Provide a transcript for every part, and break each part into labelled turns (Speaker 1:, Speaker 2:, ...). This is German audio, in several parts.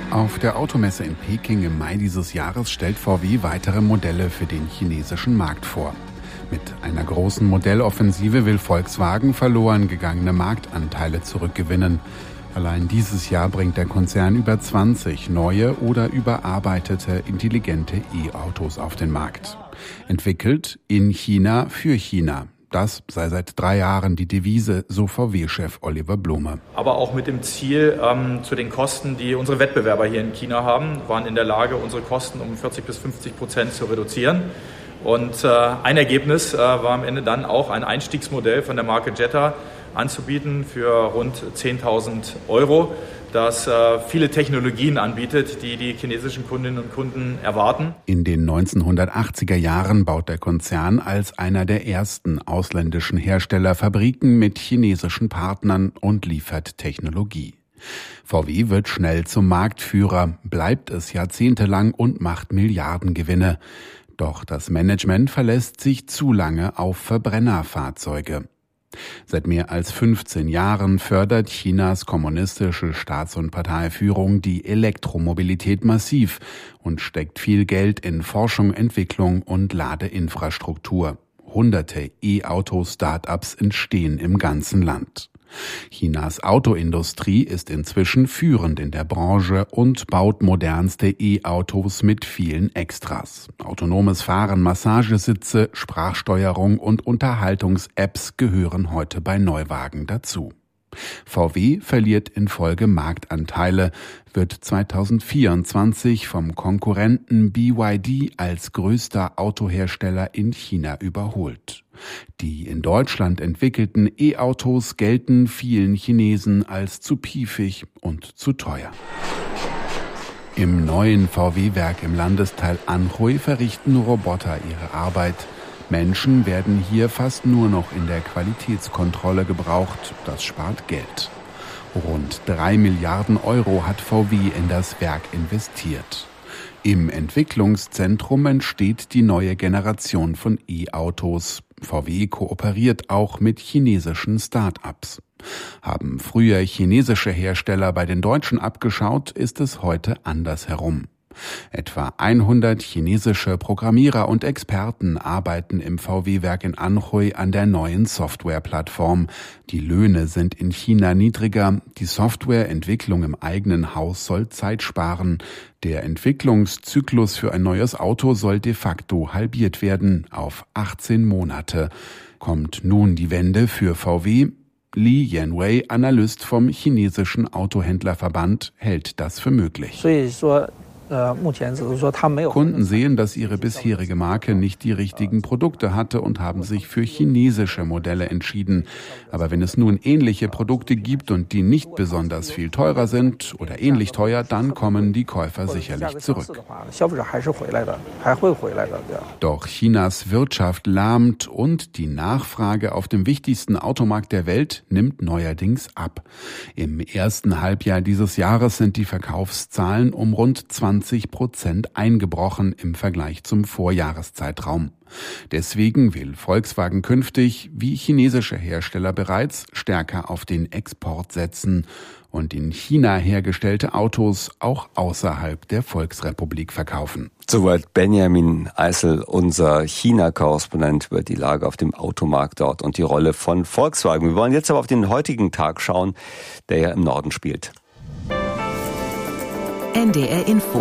Speaker 1: Auf der Automesse in Peking im Mai dieses Jahres stellt VW weitere Modelle für den chinesischen Markt vor. Mit einer großen Modelloffensive will Volkswagen verloren gegangene Marktanteile zurückgewinnen. Allein dieses Jahr bringt der Konzern über 20 neue oder überarbeitete intelligente E-Autos auf den Markt. Entwickelt in China für China. Das sei seit 3 Jahren die Devise, so VW-Chef Oliver Blume.
Speaker 2: Aber auch mit dem Ziel, zu den Kosten, die unsere Wettbewerber hier in China haben, waren in der Lage, unsere Kosten um 40-50% zu reduzieren. Und ein Ergebnis war am Ende dann auch ein Einstiegsmodell von der Marke Jetta anzubieten für rund 10.000 €, das viele Technologien anbietet, die die chinesischen Kundinnen und Kunden erwarten.
Speaker 1: In den 1980er Jahren baut der Konzern als einer der ersten ausländischen Hersteller Fabriken mit chinesischen Partnern und liefert Technologie. VW wird schnell zum Marktführer, bleibt es jahrzehntelang und macht Milliardengewinne. Doch das Management verlässt sich zu lange auf Verbrennerfahrzeuge. Seit mehr als 15 Jahren fördert Chinas kommunistische Staats- und Parteiführung die Elektromobilität massiv und steckt viel Geld in Forschung, Entwicklung und Ladeinfrastruktur. Hunderte E-Auto-Startups entstehen im ganzen Land. Chinas Autoindustrie ist inzwischen führend in der Branche und baut modernste E-Autos mit vielen Extras. Autonomes Fahren, Massagesitze, Sprachsteuerung und Unterhaltungs-Apps gehören heute bei Neuwagen dazu. VW verliert in Folge Marktanteile, wird 2024 vom Konkurrenten BYD als größter Autohersteller in China überholt. Die in Deutschland entwickelten E-Autos gelten vielen Chinesen als zu piefig und zu teuer. Im neuen VW-Werk im Landesteil Anhui verrichten Roboter ihre Arbeit. Menschen werden hier fast nur noch in der Qualitätskontrolle gebraucht. Das spart Geld. Rund 3 Milliarden € hat VW in das Werk investiert. Im Entwicklungszentrum entsteht die neue Generation von E-Autos. VW kooperiert auch mit chinesischen Start-ups. Haben früher chinesische Hersteller bei den Deutschen abgeschaut, ist es heute andersherum. Etwa 100 chinesische Programmierer und Experten arbeiten im VW-Werk in Anhui an der neuen Softwareplattform. Die Löhne sind in China niedriger. Die Softwareentwicklung im eigenen Haus soll Zeit sparen. Der Entwicklungszyklus für ein neues Auto soll de facto halbiert werden auf 18 Monate. Kommt nun die Wende für VW? Li Yanwei, Analyst vom chinesischen Autohändlerverband, hält das für möglich. Kunden sehen, dass ihre bisherige Marke nicht die richtigen Produkte hatte und haben sich für chinesische Modelle entschieden. Aber wenn es nun ähnliche Produkte gibt und die nicht besonders viel teurer sind oder ähnlich teuer, dann kommen die Käufer sicherlich zurück. Doch Chinas Wirtschaft lahmt und die Nachfrage auf dem wichtigsten Automarkt der Welt nimmt neuerdings ab. Im ersten Halbjahr dieses Jahres sind die Verkaufszahlen um rund 20% eingebrochen im Vergleich zum Vorjahreszeitraum. Deswegen will Volkswagen künftig, wie chinesische Hersteller bereits, stärker auf den Export setzen und in China hergestellte Autos auch außerhalb der Volksrepublik verkaufen.
Speaker 3: Soweit Benjamin Eisel, unser China-Korrespondent, über die Lage auf dem Automarkt dort und die Rolle von Volkswagen. Wir wollen jetzt aber auf den heutigen Tag schauen, der ja im Norden spielt.
Speaker 4: NDR Info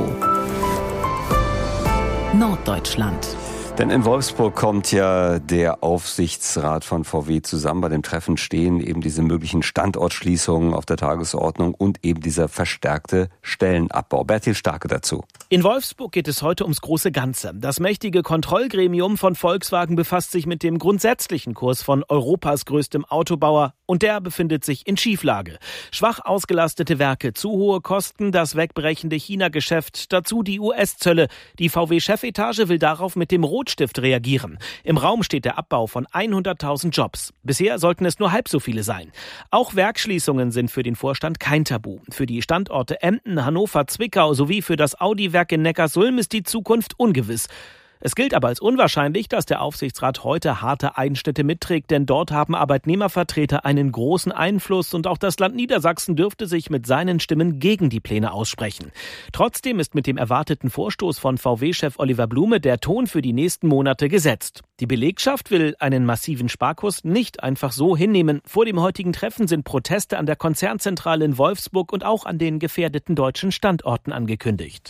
Speaker 4: Norddeutschland.
Speaker 3: Denn in Wolfsburg kommt ja der Aufsichtsrat von VW zusammen. Bei dem Treffen stehen eben diese möglichen Standortschließungen auf der Tagesordnung und eben dieser verstärkte Stellenabbau. Bertil Starke dazu.
Speaker 5: In Wolfsburg geht es heute ums große Ganze. Das mächtige Kontrollgremium von Volkswagen befasst sich mit dem grundsätzlichen Kurs von Europas größtem Autobauer und der befindet sich in Schieflage. Schwach ausgelastete Werke, zu hohe Kosten, das wegbrechende China-Geschäft, dazu die US-Zölle. Die VW-Chefetage will darauf mit dem Rotstift reagieren. Im Raum steht der Abbau von 100.000 Jobs. Bisher sollten es nur halb so viele sein. Auch Werksschließungen sind für den Vorstand kein Tabu. Für die Standorte Emden, Hannover, Zwickau sowie für das Audi-Werk in Neckarsulm ist die Zukunft ungewiss. Es gilt aber als unwahrscheinlich, dass der Aufsichtsrat heute harte Einschnitte mitträgt, denn dort haben Arbeitnehmervertreter einen großen Einfluss und auch das Land Niedersachsen dürfte sich mit seinen Stimmen gegen die Pläne aussprechen. Trotzdem ist mit dem erwarteten Vorstoß von VW-Chef Oliver Blume der Ton für die nächsten Monate gesetzt. Die Belegschaft will einen massiven Sparkurs nicht einfach so hinnehmen. Vor dem heutigen Treffen sind Proteste an der Konzernzentrale in Wolfsburg und auch an den gefährdeten deutschen Standorten angekündigt.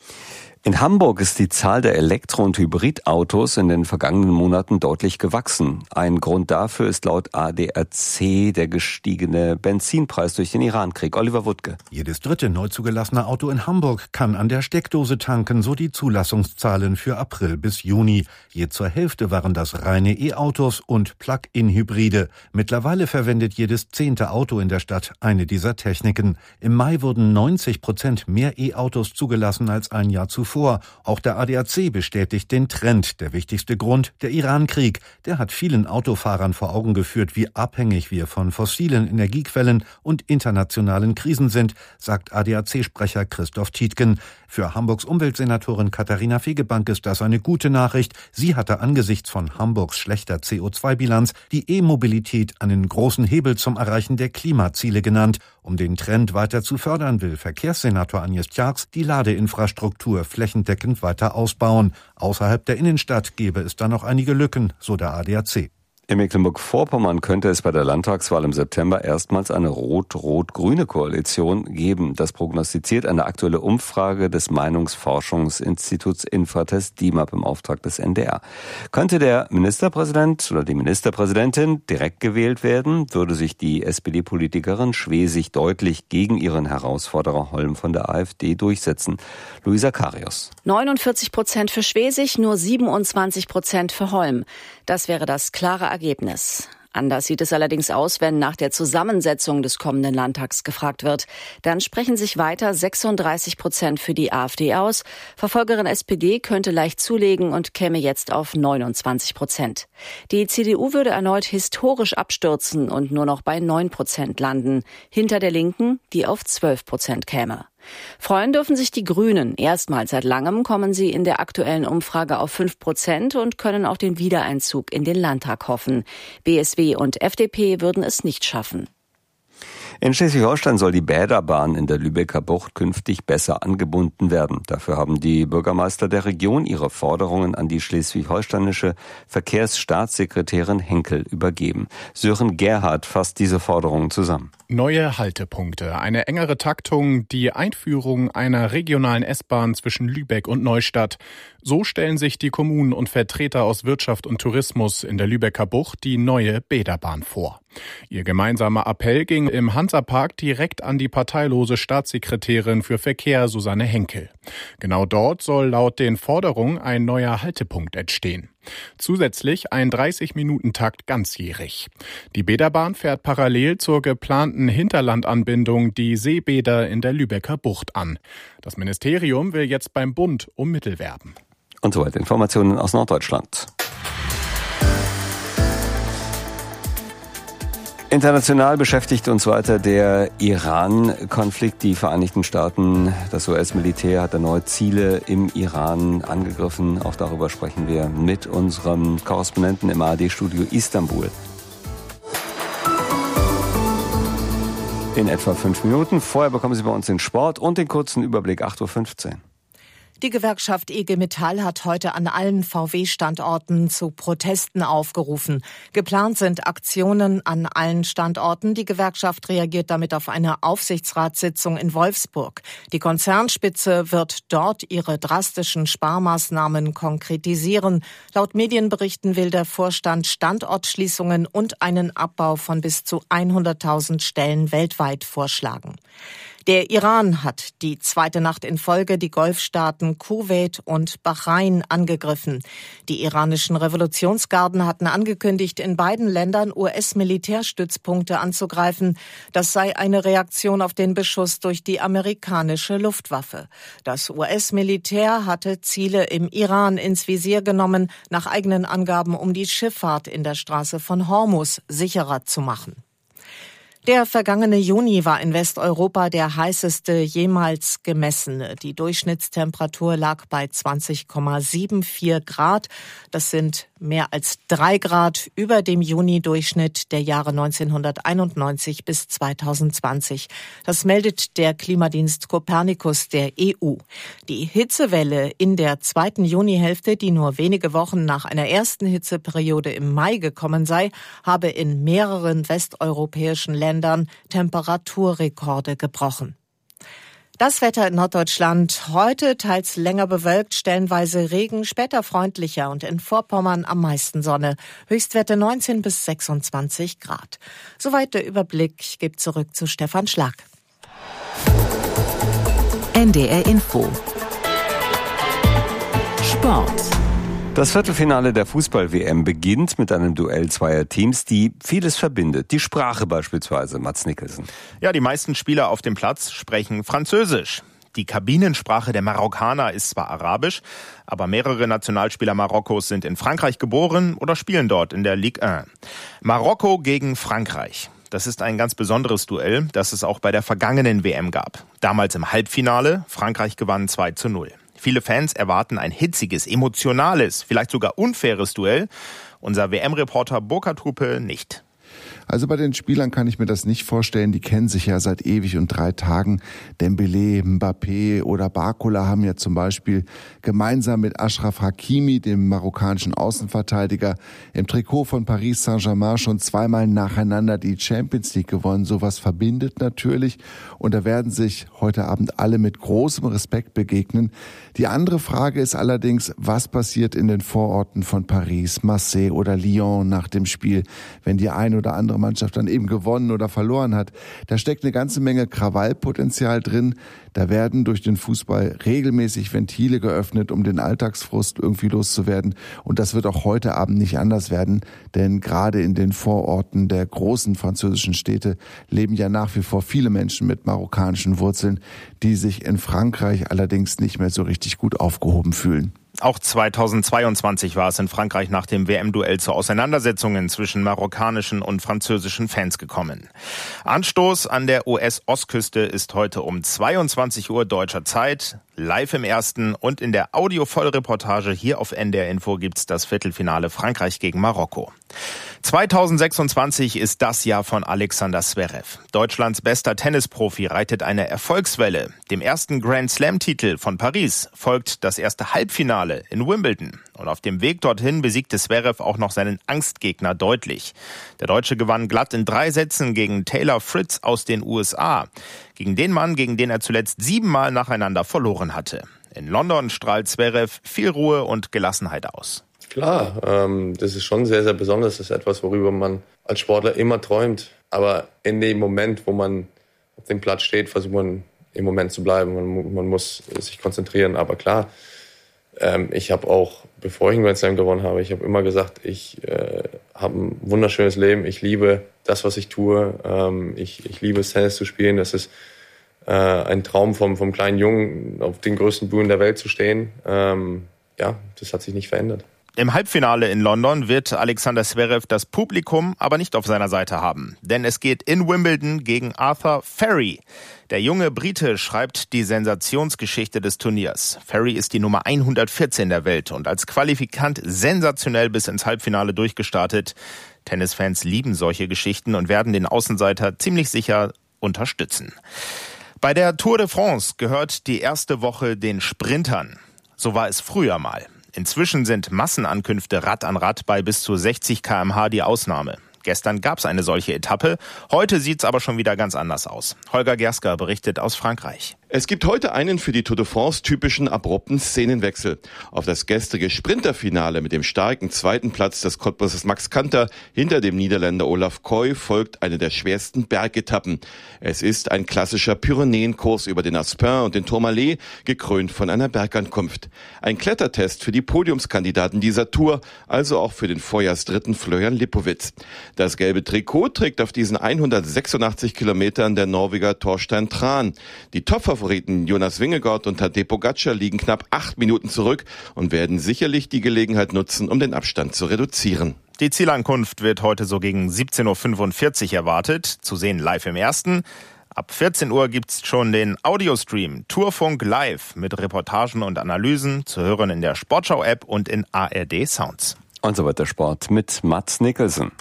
Speaker 3: In Hamburg ist die Zahl der Elektro- und Hybridautos in den vergangenen Monaten deutlich gewachsen. Ein Grund dafür ist laut ADAC der gestiegene Benzinpreis durch den Irankrieg. Oliver Wuttke.
Speaker 6: Jedes dritte neu zugelassene Auto in Hamburg kann an der Steckdose tanken, so die Zulassungszahlen für April bis Juni. Je zur Hälfte waren das reine E-Autos und Plug-in-Hybride. Mittlerweile verwendet jedes 10. Auto in der Stadt eine dieser Techniken. Im Mai wurden 90% mehr E-Autos zugelassen als ein Jahr zuvor. Auch der ADAC bestätigt den Trend. Der wichtigste Grund, der Irankrieg. Der hat vielen Autofahrern vor Augen geführt, wie abhängig wir von fossilen Energiequellen und internationalen Krisen sind, sagt ADAC-Sprecher Christoph Tietgen. Für Hamburgs Umweltsenatorin Katharina Fegebank ist das eine gute Nachricht. Sie hatte angesichts von Hamburgs schlechter CO2-Bilanz die E-Mobilität einen großen Hebel zum Erreichen der Klimaziele genannt. Um den Trend weiter zu fördern, will Verkehrssenator Agnes Tjarks die Ladeinfrastruktur flächendeckend weiter ausbauen. Außerhalb der Innenstadt gäbe es dann noch einige Lücken, so der ADAC.
Speaker 3: In Mecklenburg-Vorpommern könnte es bei der Landtagswahl im September erstmals eine rot-rot-grüne Koalition geben. Das prognostiziert eine aktuelle Umfrage des Meinungsforschungsinstituts Infratest DIMAP im Auftrag des NDR. Könnte der Ministerpräsident oder die Ministerpräsidentin direkt gewählt werden, würde sich die SPD-Politikerin Schwesig deutlich gegen ihren Herausforderer Holm von der AfD durchsetzen. Luisa Karius.
Speaker 7: 49% für Schwesig, nur 27% für Holm. Das wäre das klare Ergebnis. Anders sieht es allerdings aus, wenn nach der Zusammensetzung des kommenden Landtags gefragt wird. Dann sprechen sich weiter 36% für die AfD aus. Verfolgerin SPD könnte leicht zulegen und käme jetzt auf 29%. Die CDU würde erneut historisch abstürzen und nur noch bei 9% landen. Hinter der Linken, die auf 12% käme. Freuen dürfen sich die Grünen. Erstmals seit langem kommen sie in der aktuellen Umfrage auf 5% und können auf den Wiedereinzug in den Landtag hoffen. BSW und FDP würden es nicht schaffen.
Speaker 3: In Schleswig-Holstein soll die Bäderbahn in der Lübecker Bucht künftig besser angebunden werden. Dafür haben die Bürgermeister der Region ihre Forderungen an die schleswig-holsteinische Verkehrsstaatssekretärin Henkel übergeben. Sören Gerhardt fasst diese Forderungen zusammen.
Speaker 8: Neue Haltepunkte, eine engere Taktung, die Einführung einer regionalen S-Bahn zwischen Lübeck und Neustadt. So stellen sich die Kommunen und Vertreter aus Wirtschaft und Tourismus in der Lübecker Bucht die neue Bäderbahn vor. Ihr gemeinsamer Appell ging im Hansapark direkt an die parteilose Staatssekretärin für Verkehr Susanne Henkel. Genau dort soll laut den Forderungen ein neuer Haltepunkt entstehen. Zusätzlich ein 30-Minuten-Takt ganzjährig. Die Bäderbahn fährt parallel zur geplanten Hinterlandanbindung die Seebäder in der Lübecker Bucht an. Das Ministerium will jetzt beim Bund um Mittel werben.
Speaker 3: Und soweit Informationen aus Norddeutschland. International beschäftigt uns weiter der Iran-Konflikt. Die Vereinigten Staaten, das US-Militär hat erneut Ziele im Iran angegriffen. Auch darüber sprechen wir mit unserem Korrespondenten im ARD-Studio Istanbul. In etwa 5 Minuten. Vorher bekommen Sie bei uns den Sport und den kurzen Überblick 8.15 Uhr.
Speaker 9: Die Gewerkschaft IG Metall hat heute an allen VW-Standorten zu Protesten aufgerufen. Geplant sind Aktionen an allen Standorten. Die Gewerkschaft reagiert damit auf eine Aufsichtsratssitzung in Wolfsburg. Die Konzernspitze wird dort ihre drastischen Sparmaßnahmen konkretisieren. Laut Medienberichten will der Vorstand Standortschließungen und einen Abbau von bis zu 100.000 Stellen weltweit vorschlagen. Der Iran hat die zweite Nacht in Folge die Golfstaaten Kuwait und Bahrain angegriffen. Die iranischen Revolutionsgarden hatten angekündigt, in beiden Ländern US-Militärstützpunkte anzugreifen. Das sei eine Reaktion auf den Beschuss durch die amerikanische Luftwaffe. Das US-Militär hatte Ziele im Iran ins Visier genommen, nach eigenen Angaben, um die Schifffahrt in der Straße von Hormuz sicherer zu machen. Der vergangene Juni war in Westeuropa der heißeste jemals gemessene. Die Durchschnittstemperatur lag bei 20,74 Grad. Das sind mehr als 3 Grad über dem Juni-Durchschnitt der Jahre 1991 bis 2020. Das meldet der Klimadienst Copernicus der EU. Die Hitzewelle in der zweiten Junihälfte, die nur wenige Wochen nach einer ersten Hitzeperiode im Mai gekommen sei, habe in mehreren westeuropäischen Ländern Temperaturrekorde gebrochen. Das Wetter in Norddeutschland heute teils länger bewölkt, stellenweise Regen, später freundlicher und in Vorpommern am meisten Sonne. Höchstwerte 19 bis 26 Grad. Soweit der Überblick. Ich gebe zurück zu Stefan Schlag.
Speaker 4: NDR Info. Sport.
Speaker 3: Das Viertelfinale der Fußball-WM beginnt mit einem Duell zweier Teams, die vieles verbindet. Die Sprache beispielsweise, Mats Nicholson.
Speaker 10: Ja, die meisten Spieler auf dem Platz sprechen Französisch. Die Kabinensprache der Marokkaner ist zwar Arabisch, aber mehrere Nationalspieler Marokkos sind in Frankreich geboren oder spielen dort in der Ligue 1. Marokko gegen Frankreich. Das ist ein ganz besonderes Duell, das es auch bei der vergangenen WM gab. Damals im Halbfinale, Frankreich gewann 2:0. Viele Fans erwarten ein hitziges, emotionales, vielleicht sogar unfaires Duell. Unser WM-Reporter Burkhard Hupe nicht.
Speaker 11: Also bei den Spielern kann ich mir das nicht vorstellen. Die kennen sich ja seit ewig und 3 Tagen. Dembélé, Mbappé oder Barcola haben ja zum Beispiel gemeinsam mit Achraf Hakimi, dem marokkanischen Außenverteidiger, im Trikot von Paris Saint-Germain schon 2-mal nacheinander die Champions League gewonnen. Sowas verbindet natürlich. Und da werden sich heute Abend alle mit großem Respekt begegnen. Die andere Frage ist allerdings, was passiert in den Vororten von Paris, Marseille oder Lyon nach dem Spiel, wenn die eine oder andere Mannschaft dann eben gewonnen oder verloren hat. Da steckt eine ganze Menge Krawallpotenzial drin. Da werden durch den Fußball regelmäßig Ventile geöffnet, um den Alltagsfrust irgendwie loszuwerden. Und das wird auch heute Abend nicht anders werden, denn gerade in den Vororten der großen französischen Städte leben ja nach wie vor viele Menschen mit marokkanischen Wurzeln, die sich in Frankreich allerdings nicht mehr so richtig gut aufgehoben fühlen.
Speaker 10: Auch 2022 war es in Frankreich nach dem WM-Duell zu Auseinandersetzungen zwischen marokkanischen und französischen Fans gekommen. Anstoß an der US-Ostküste ist heute um 22 Uhr deutscher Zeit. Live im Ersten und in der Audio-Vollreportage hier auf NDR Info gibt's das Viertelfinale Frankreich gegen Marokko. 2026 ist das Jahr von Alexander Zverev. Deutschlands bester Tennisprofi reitet eine Erfolgswelle. Dem ersten Grand-Slam-Titel von Paris folgt das erste Halbfinale in Wimbledon. Und auf dem Weg dorthin besiegte Zverev auch noch seinen Angstgegner deutlich. Der Deutsche gewann glatt in 3 Sätzen gegen Taylor Fritz aus den USA. Gegen den Mann, gegen den er zuletzt 7-mal nacheinander verloren hatte. In London strahlt Zverev viel Ruhe und Gelassenheit aus.
Speaker 12: Klar, das ist schon sehr, sehr besonders. Das ist etwas, worüber man als Sportler immer träumt. Aber in dem Moment, wo man auf dem Platz steht, versucht man im Moment zu bleiben. Man muss sich konzentrieren. Aber klar, ich habe auch, bevor ich einen Grand Slam gewonnen habe, ich habe immer gesagt, ich habe ein wunderschönes Leben. Ich liebe das, was ich tue. Ich liebe es, Tennis zu spielen. Das ist ein Traum vom kleinen Jungen, auf den größten Bühnen der Welt zu stehen. Ja, das hat sich nicht verändert.
Speaker 10: Im Halbfinale in London wird Alexander Zverev das Publikum aber nicht auf seiner Seite haben. Denn es geht in Wimbledon gegen Arthur Ferry. Der junge Brite schreibt die Sensationsgeschichte des Turniers. Ferry ist die Nummer 114 der Welt und als Qualifikant sensationell bis ins Halbfinale durchgestartet. Tennisfans lieben solche Geschichten und werden den Außenseiter ziemlich sicher unterstützen. Bei der Tour de France gehört die erste Woche den Sprintern. So war es früher mal. Inzwischen sind Massenankünfte Rad an Rad bei bis zu 60 km/h die Ausnahme. Gestern gab es eine solche Etappe. Heute sieht's aber schon wieder ganz anders aus. Holger Gersker berichtet aus Frankreich.
Speaker 13: Es gibt heute einen für die Tour de France typischen abrupten Szenenwechsel. Auf das gestrige Sprinterfinale mit dem starken zweiten Platz des Cottbussers Max Kanter hinter dem Niederländer Olaf Koy folgt eine der schwersten Bergetappen. Es ist ein klassischer Pyrenäenkurs über den Aspin und den Tourmalet, gekrönt von einer Bergankunft. Ein Klettertest für die Podiumskandidaten dieser Tour, also auch für den Vorjahrsdritten Florian Lippowitz. Das gelbe Trikot trägt auf diesen 186 Kilometern der Norweger Torstein Tran. Die Topfavoriten Jonas Vingegaard und Tadej Pogacar liegen knapp 8 Minuten zurück und werden sicherlich die Gelegenheit nutzen, um den Abstand zu reduzieren.
Speaker 10: Die Zielankunft wird heute so gegen 17.45 Uhr erwartet. Zu sehen live im Ersten. Ab 14 Uhr gibt's schon den Audiostream Tourfunk Live mit Reportagen und Analysen zu hören in der Sportschau-App und in ARD Sounds.
Speaker 3: Und so weiter Sport mit Mats Nicholson.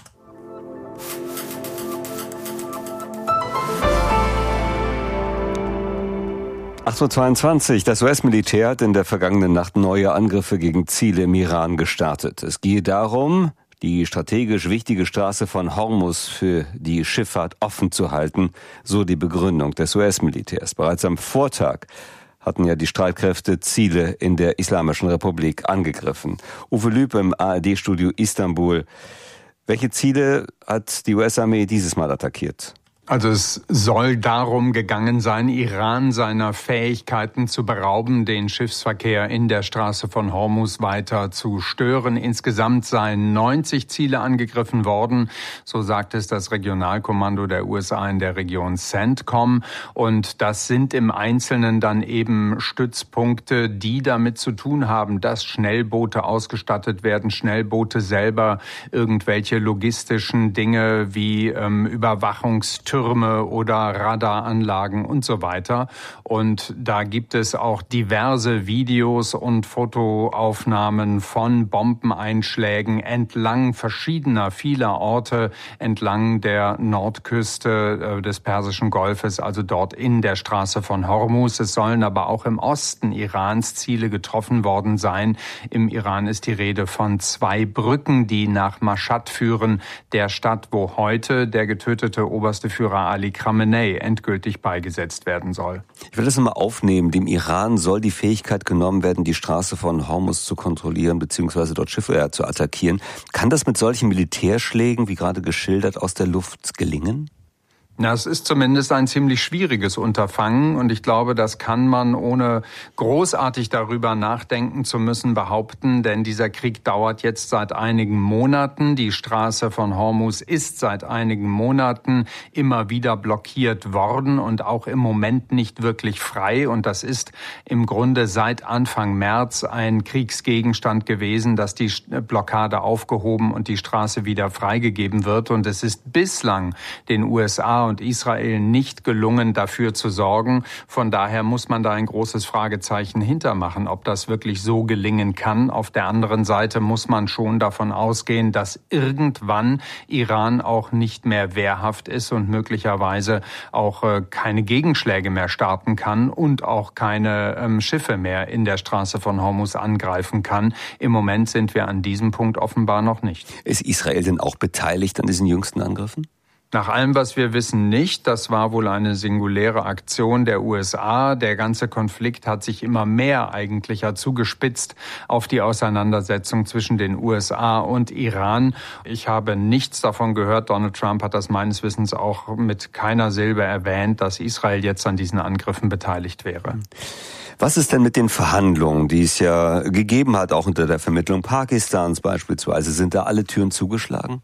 Speaker 3: (8:22 Uhr). Das US-Militär hat in der vergangenen Nacht neue Angriffe gegen Ziele im Iran gestartet. Es gehe darum, die strategisch wichtige Straße von Hormuz für die Schifffahrt offen zu halten, so die Begründung des US-Militärs. Bereits am Vortag hatten ja die Streitkräfte Ziele in der Islamischen Republik angegriffen. Uwe Lüb im ARD-Studio Istanbul. Welche Ziele hat die US-Armee dieses Mal attackiert?
Speaker 14: Also es soll darum gegangen sein, Iran seiner Fähigkeiten zu berauben, den Schiffsverkehr in der Straße von Hormuz weiter zu stören. Insgesamt seien 90 Ziele angegriffen worden, so sagt es das Regionalkommando der USA in der Region CENTCOM. Und das sind im Einzelnen dann eben Stützpunkte, die damit zu tun haben, dass Schnellboote ausgestattet werden, Schnellboote selber irgendwelche logistischen Dinge wie Überwachungstürme oder Radaranlagen und so weiter. Und da gibt es auch diverse Videos und Fotoaufnahmen von Bombeneinschlägen entlang vieler Orte entlang der Nordküste des Persischen Golfes, also dort in der Straße von Hormuz. Es sollen aber auch im Osten Irans Ziele getroffen worden sein. Im Iran ist die Rede von 2 Brücken, die nach Mashhad führen, der Stadt, wo heute der getötete oberste Führer Ali Khamenei endgültig beigesetzt werden soll.
Speaker 3: Ich will das mal aufnehmen. Dem Iran soll die Fähigkeit genommen werden, die Straße von Hormuz zu kontrollieren bzw. dort Schiffe zu attackieren. Kann das mit solchen Militärschlägen, wie gerade geschildert, aus der Luft gelingen?
Speaker 14: Na, es ist zumindest ein ziemlich schwieriges Unterfangen und ich glaube, das kann man, ohne großartig darüber nachdenken zu müssen, behaupten, denn dieser Krieg dauert jetzt seit einigen Monaten. Die Straße von Hormuz ist seit einigen Monaten immer wieder blockiert worden und auch im Moment nicht wirklich frei, und das ist im Grunde seit Anfang März ein Kriegsgegenstand gewesen, dass die Blockade aufgehoben und die Straße wieder freigegeben wird, und es ist bislang den USA und Israel nicht gelungen, dafür zu sorgen. Von daher muss man da ein großes Fragezeichen hintermachen, ob das wirklich so gelingen kann. Auf der anderen Seite muss man schon davon ausgehen, dass irgendwann Iran auch nicht mehr wehrhaft ist und möglicherweise auch keine Gegenschläge mehr starten kann und auch keine Schiffe mehr in der Straße von Hormuz angreifen kann. Im Moment sind wir an diesem Punkt offenbar noch nicht.
Speaker 3: Ist Israel denn auch beteiligt an diesen jüngsten Angriffen?
Speaker 14: Nach allem, was wir wissen, nicht. Das war wohl eine singuläre Aktion der USA. Der ganze Konflikt hat sich immer mehr eigentlich zugespitzt auf die Auseinandersetzung zwischen den USA und Iran. Ich habe nichts davon gehört. Donald Trump hat das meines Wissens auch mit keiner Silbe erwähnt, dass Israel jetzt an diesen Angriffen beteiligt wäre.
Speaker 3: Was ist denn mit den Verhandlungen, die es ja gegeben hat, auch unter der Vermittlung Pakistans beispielsweise? Sind da alle Türen zugeschlagen?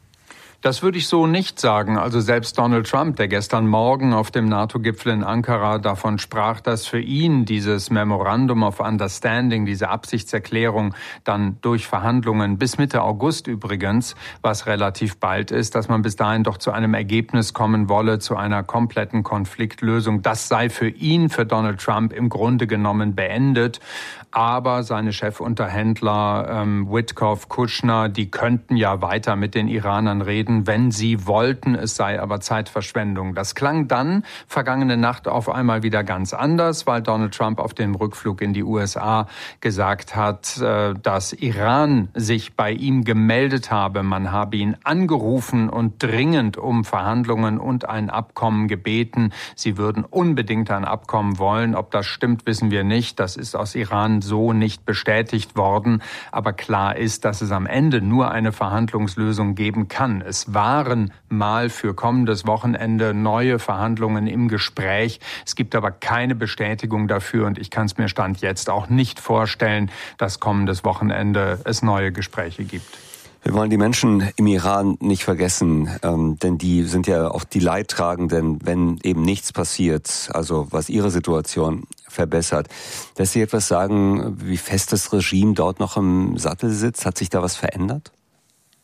Speaker 14: Das würde ich so nicht sagen. Also selbst Donald Trump, der gestern Morgen auf dem NATO-Gipfel in Ankara davon sprach, dass für ihn dieses Memorandum of Understanding, diese Absichtserklärung dann durch Verhandlungen bis Mitte August übrigens, was relativ bald ist, dass man bis dahin doch zu einem Ergebnis kommen wolle, zu einer kompletten Konfliktlösung. Das sei für ihn, für Donald Trump im Grunde genommen beendet. Aber seine Chefunterhändler Witkoff, Kushner, die könnten ja weiter mit den Iranern reden, wenn sie wollten. Es sei aber Zeitverschwendung. Das klang dann vergangene Nacht auf einmal wieder ganz anders, weil Donald Trump auf dem Rückflug in die USA gesagt hat, dass Iran sich bei ihm gemeldet habe. Man habe ihn angerufen und dringend um Verhandlungen und ein Abkommen gebeten. Sie würden unbedingt ein Abkommen wollen. Ob das stimmt, wissen wir nicht. Das ist aus Iran so nicht bestätigt worden. Aber klar ist, dass es am Ende nur eine Verhandlungslösung geben kann. Es waren mal für kommendes Wochenende neue Verhandlungen im Gespräch. Es gibt aber keine Bestätigung dafür und ich kann es mir Stand jetzt auch nicht vorstellen, dass kommendes Wochenende es neue Gespräche gibt.
Speaker 3: Wir wollen die Menschen im Iran nicht vergessen, denn die sind ja auch die Leidtragenden, wenn eben nichts passiert, also was ihre Situation verbessert. Dass Sie etwas sagen, wie fest das Regime dort noch im Sattel sitzt, hat sich da was verändert?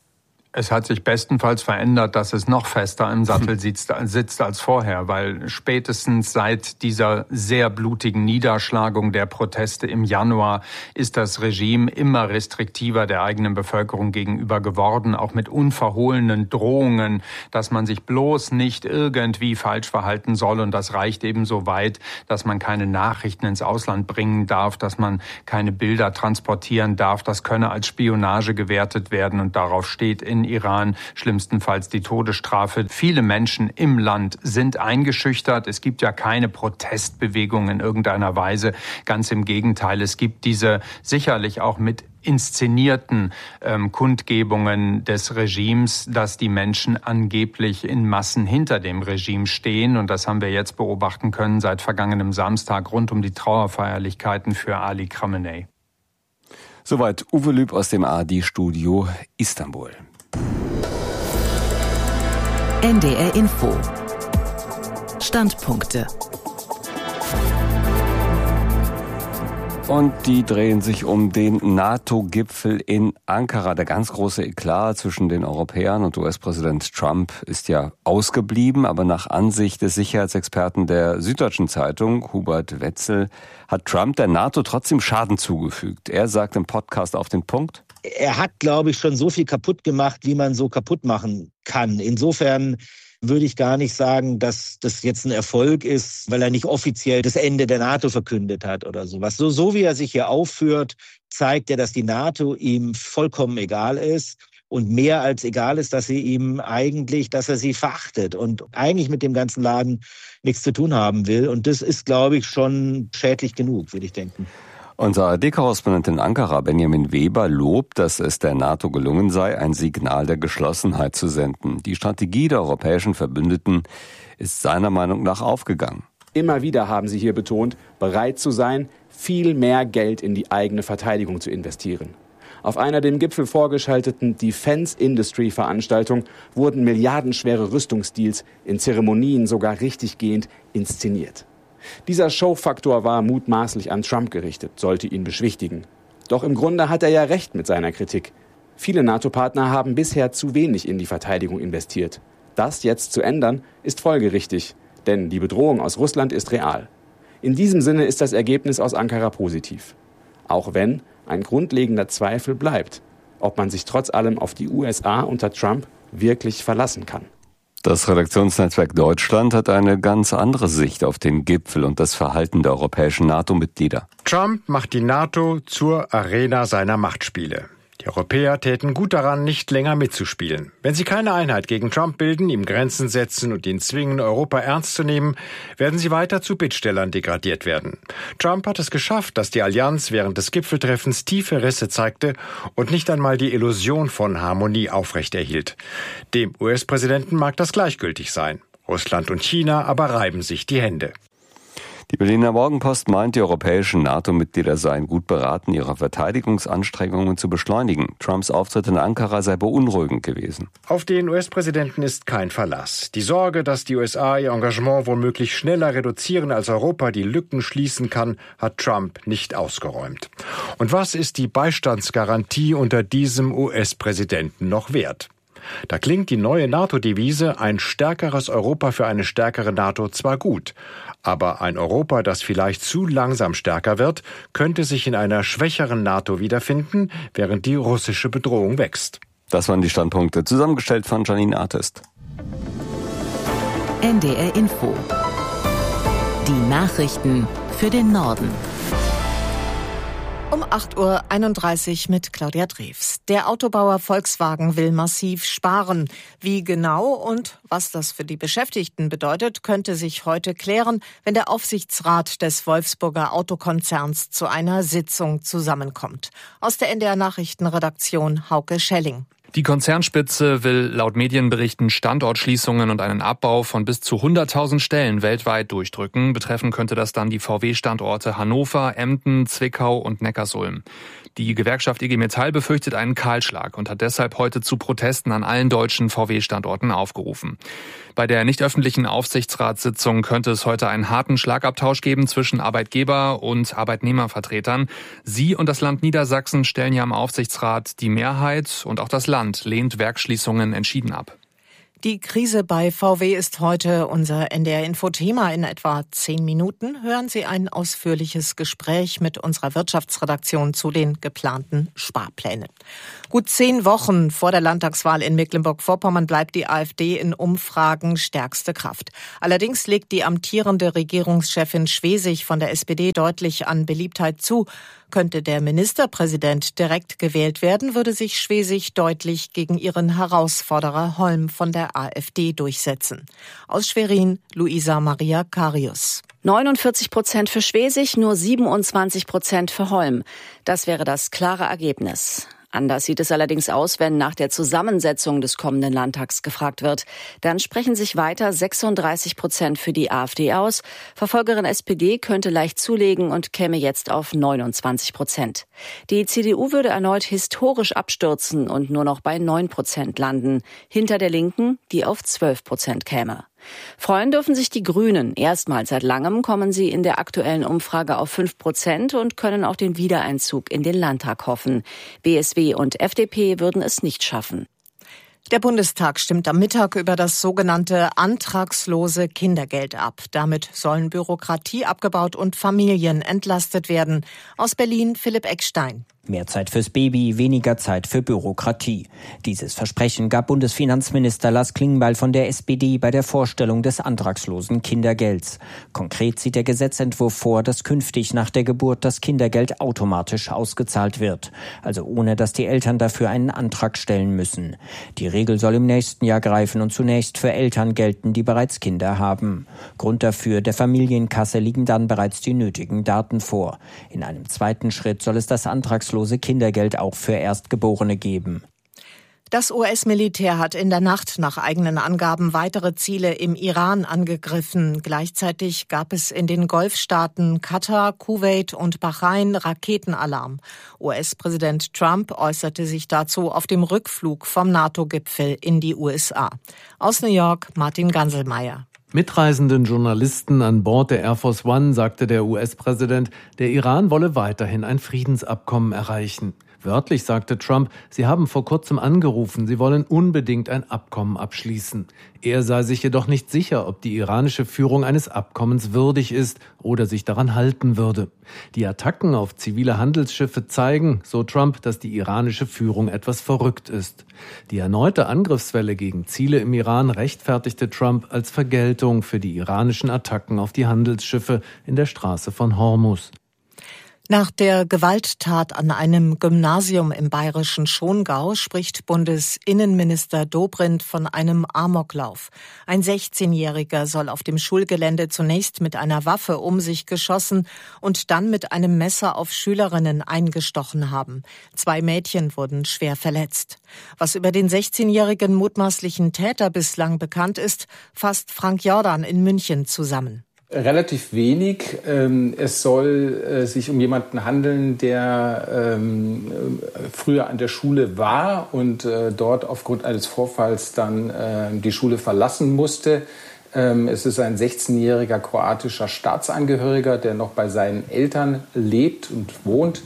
Speaker 14: Es hat sich bestenfalls verändert, dass es noch fester im Sattel sitzt als vorher, weil spätestens seit dieser sehr blutigen Niederschlagung der Proteste im Januar ist das Regime immer restriktiver der eigenen Bevölkerung gegenüber geworden, auch mit unverhohlenen Drohungen, dass man sich bloß nicht irgendwie falsch verhalten soll. Und das reicht eben so weit, dass man keine Nachrichten ins Ausland bringen darf, dass man keine Bilder transportieren darf. Das könne als Spionage gewertet werden und darauf steht in Iran schlimmstenfalls die Todesstrafe. Viele Menschen im Land sind eingeschüchtert. Es gibt ja keine Protestbewegung in irgendeiner Weise. Ganz im Gegenteil, es gibt diese sicherlich auch mit inszenierten Kundgebungen des Regimes, dass die Menschen angeblich in Massen hinter dem Regime stehen. Und das haben wir jetzt beobachten können seit vergangenem Samstag rund um die Trauerfeierlichkeiten für Ali Khamenei.
Speaker 3: Soweit Uwe Lüb aus dem ARD-Studio Istanbul.
Speaker 4: NDR Info. Standpunkte.
Speaker 3: Und die drehen sich um den NATO-Gipfel in Ankara. Der ganz große Eklat zwischen den Europäern und US-Präsident Trump ist ja ausgeblieben. Aber nach Ansicht des Sicherheitsexperten der Süddeutschen Zeitung, Hubert Wetzel, hat Trump der NATO trotzdem Schaden zugefügt. Er sagt im Podcast auf den Punkt:
Speaker 15: Er hat, glaube ich, schon so viel kaputt gemacht, wie man so kaputt machen kann. Insofern würde ich gar nicht sagen, dass das jetzt ein Erfolg ist, weil er nicht offiziell das Ende der NATO verkündet hat oder sowas. So wie er sich hier aufführt, zeigt er, dass die NATO ihm vollkommen egal ist. Und mehr als egal ist, dass er sie verachtet und eigentlich mit dem ganzen Laden nichts zu tun haben will. Und das ist, glaube ich, schon schädlich genug, würde ich denken.
Speaker 3: Unser ARD-Korrespondent in Ankara, Benjamin Weber, lobt, dass es der NATO gelungen sei, ein Signal der Geschlossenheit zu senden. Die Strategie der europäischen Verbündeten ist seiner Meinung nach aufgegangen.
Speaker 16: Immer wieder haben sie hier betont, bereit zu sein, viel mehr Geld in die eigene Verteidigung zu investieren. Auf einer dem Gipfel vorgeschalteten Defense-Industry-Veranstaltung wurden milliardenschwere Rüstungsdeals in Zeremonien sogar richtiggehend inszeniert. Dieser Showfaktor war mutmaßlich an Trump gerichtet, sollte ihn beschwichtigen. Doch im Grunde hat er ja recht mit seiner Kritik. Viele NATO-Partner haben bisher zu wenig in die Verteidigung investiert. Das jetzt zu ändern, ist folgerichtig, denn die Bedrohung aus Russland ist real. In diesem Sinne ist das Ergebnis aus Ankara positiv. Auch wenn ein grundlegender Zweifel bleibt, ob man sich trotz allem auf die USA unter Trump wirklich verlassen kann.
Speaker 3: Das Redaktionsnetzwerk Deutschland hat eine ganz andere Sicht auf den Gipfel und das Verhalten der europäischen NATO-Mitglieder.
Speaker 17: Trump macht die NATO zur Arena seiner Machtspiele. Die Europäer täten gut daran, nicht länger mitzuspielen. Wenn sie keine Einheit gegen Trump bilden, ihm Grenzen setzen und ihn zwingen, Europa ernst zu nehmen, werden sie weiter zu Bittstellern degradiert werden. Trump hat es geschafft, dass die Allianz während des Gipfeltreffens tiefe Risse zeigte und nicht einmal die Illusion von Harmonie aufrechterhielt. Dem US-Präsidenten mag das gleichgültig sein. Russland und China aber reiben sich die Hände.
Speaker 3: Die Berliner Morgenpost meint, die europäischen NATO-Mitglieder seien gut beraten, ihre Verteidigungsanstrengungen zu beschleunigen. Trumps Auftritt in Ankara sei beunruhigend gewesen.
Speaker 17: Auf den US-Präsidenten ist kein Verlass. Die Sorge, dass die USA ihr Engagement womöglich schneller reduzieren, als Europa die Lücken schließen kann, hat Trump nicht ausgeräumt. Und was ist die Beistandsgarantie unter diesem US-Präsidenten noch wert? Da klingt die neue NATO-Devise "Ein stärkeres Europa für eine stärkere NATO" zwar gut, aber ein Europa, das vielleicht zu langsam stärker wird, könnte sich in einer schwächeren NATO wiederfinden, während die russische Bedrohung wächst.
Speaker 3: Das waren die Standpunkte, zusammengestellt von Janine Artist.
Speaker 4: NDR Info. Die Nachrichten für den Norden.
Speaker 9: Um 8.31 Uhr mit Claudia Drews. Der Autobauer Volkswagen will massiv sparen. Wie genau und was das für die Beschäftigten bedeutet, könnte sich heute klären, wenn der Aufsichtsrat des Wolfsburger Autokonzerns zu einer Sitzung zusammenkommt. Aus der NDR Nachrichtenredaktion Hauke Schelling.
Speaker 18: Die Konzernspitze will laut Medienberichten Standortschließungen und einen Abbau von bis zu 100.000 Stellen weltweit durchdrücken. Betreffen könnte das dann die VW-Standorte Hannover, Emden, Zwickau und Neckarsulm. Die Gewerkschaft IG Metall befürchtet einen Kahlschlag und hat deshalb heute zu Protesten an allen deutschen VW-Standorten aufgerufen. Bei der nicht öffentlichen Aufsichtsratssitzung könnte es heute einen harten Schlagabtausch geben zwischen Arbeitgeber- und Arbeitnehmervertretern. Sie und das Land Niedersachsen stellen ja im Aufsichtsrat die Mehrheit und auch das Land lehnt Werksschließungen entschieden ab.
Speaker 9: Die Krise bei VW ist heute unser NDR-Info-Thema. In etwa 10 Minuten hören Sie ein ausführliches Gespräch mit unserer Wirtschaftsredaktion zu den geplanten Sparplänen. Gut 10 Wochen vor der Landtagswahl in Mecklenburg-Vorpommern bleibt die AfD in Umfragen stärkste Kraft. Allerdings legt die amtierende Regierungschefin Schwesig von der SPD deutlich an Beliebtheit zu. Könnte der Ministerpräsident direkt gewählt werden, würde sich Schwesig deutlich gegen ihren Herausforderer Holm von der AfD durchsetzen. Aus Schwerin, Luisa Maria Karius.
Speaker 7: 49% für Schwesig, nur 27% für Holm. Das wäre das klare Ergebnis. Anders sieht es allerdings aus, wenn nach der Zusammensetzung des kommenden Landtags gefragt wird. Dann sprechen sich weiter 36% für die AfD aus. Verfolgerin SPD könnte leicht zulegen und käme jetzt auf 29%. Die CDU würde erneut historisch abstürzen und nur noch bei 9% landen. Hinter der Linken, die auf 12% käme. Freuen dürfen sich die Grünen. Erstmals seit langem kommen sie in der aktuellen Umfrage auf 5% und können auf den Wiedereinzug in den Landtag hoffen. BSW und FDP würden es nicht schaffen.
Speaker 9: Der Bundestag stimmt am Mittag über das sogenannte antragslose Kindergeld ab. Damit sollen Bürokratie abgebaut und Familien entlastet werden. Aus Berlin Philipp Eckstein.
Speaker 19: Mehr Zeit fürs Baby, weniger Zeit für Bürokratie. Dieses Versprechen gab Bundesfinanzminister Lars Klingbeil von der SPD bei der Vorstellung des antragslosen Kindergelds. Konkret sieht der Gesetzentwurf vor, dass künftig nach der Geburt das Kindergeld automatisch ausgezahlt wird. Also ohne, dass die Eltern dafür einen Antrag stellen müssen. Die Regel soll im nächsten Jahr greifen und zunächst für Eltern gelten, die bereits Kinder haben. Grund dafür, der Familienkasse liegen dann bereits die nötigen Daten vor. In einem zweiten Schritt soll es das antragslose Kindergeld auch für Erstgeborene geben.
Speaker 9: Das US-Militär hat in der Nacht nach eigenen Angaben weitere Ziele im Iran angegriffen. Gleichzeitig gab es in den Golfstaaten Katar, Kuwait und Bahrain Raketenalarm. US-Präsident Trump äußerte sich dazu auf dem Rückflug vom NATO-Gipfel in die USA. Aus New York Martin Ganselmeier.
Speaker 20: Mitreisenden Journalisten an Bord der Air Force One sagte der US-Präsident, der Iran wolle weiterhin ein Friedensabkommen erreichen. Wörtlich sagte Trump, sie haben vor kurzem angerufen, sie wollen unbedingt ein Abkommen abschließen. Er sei sich jedoch nicht sicher, ob die iranische Führung eines Abkommens würdig ist oder sich daran halten würde. Die Attacken auf zivile Handelsschiffe zeigen, so Trump, dass die iranische Führung etwas verrückt ist. Die erneute Angriffswelle gegen Ziele im Iran rechtfertigte Trump als Vergeltung für die iranischen Attacken auf die Handelsschiffe in der Straße von Hormuz.
Speaker 9: Nach der Gewalttat an einem Gymnasium im bayerischen Schongau spricht Bundesinnenminister Dobrindt von einem Amoklauf. Ein 16-Jähriger soll auf dem Schulgelände zunächst mit einer Waffe um sich geschossen und dann mit einem Messer auf Schülerinnen eingestochen haben. 2 Mädchen wurden schwer verletzt. Was über den 16-jährigen mutmaßlichen Täter bislang bekannt ist, fasst Frank Jordan in München zusammen.
Speaker 21: Relativ wenig. Es soll sich um jemanden handeln, der früher an der Schule war und dort aufgrund eines Vorfalls dann die Schule verlassen musste. Es ist ein 16-jähriger kroatischer Staatsangehöriger, der noch bei seinen Eltern lebt und wohnt.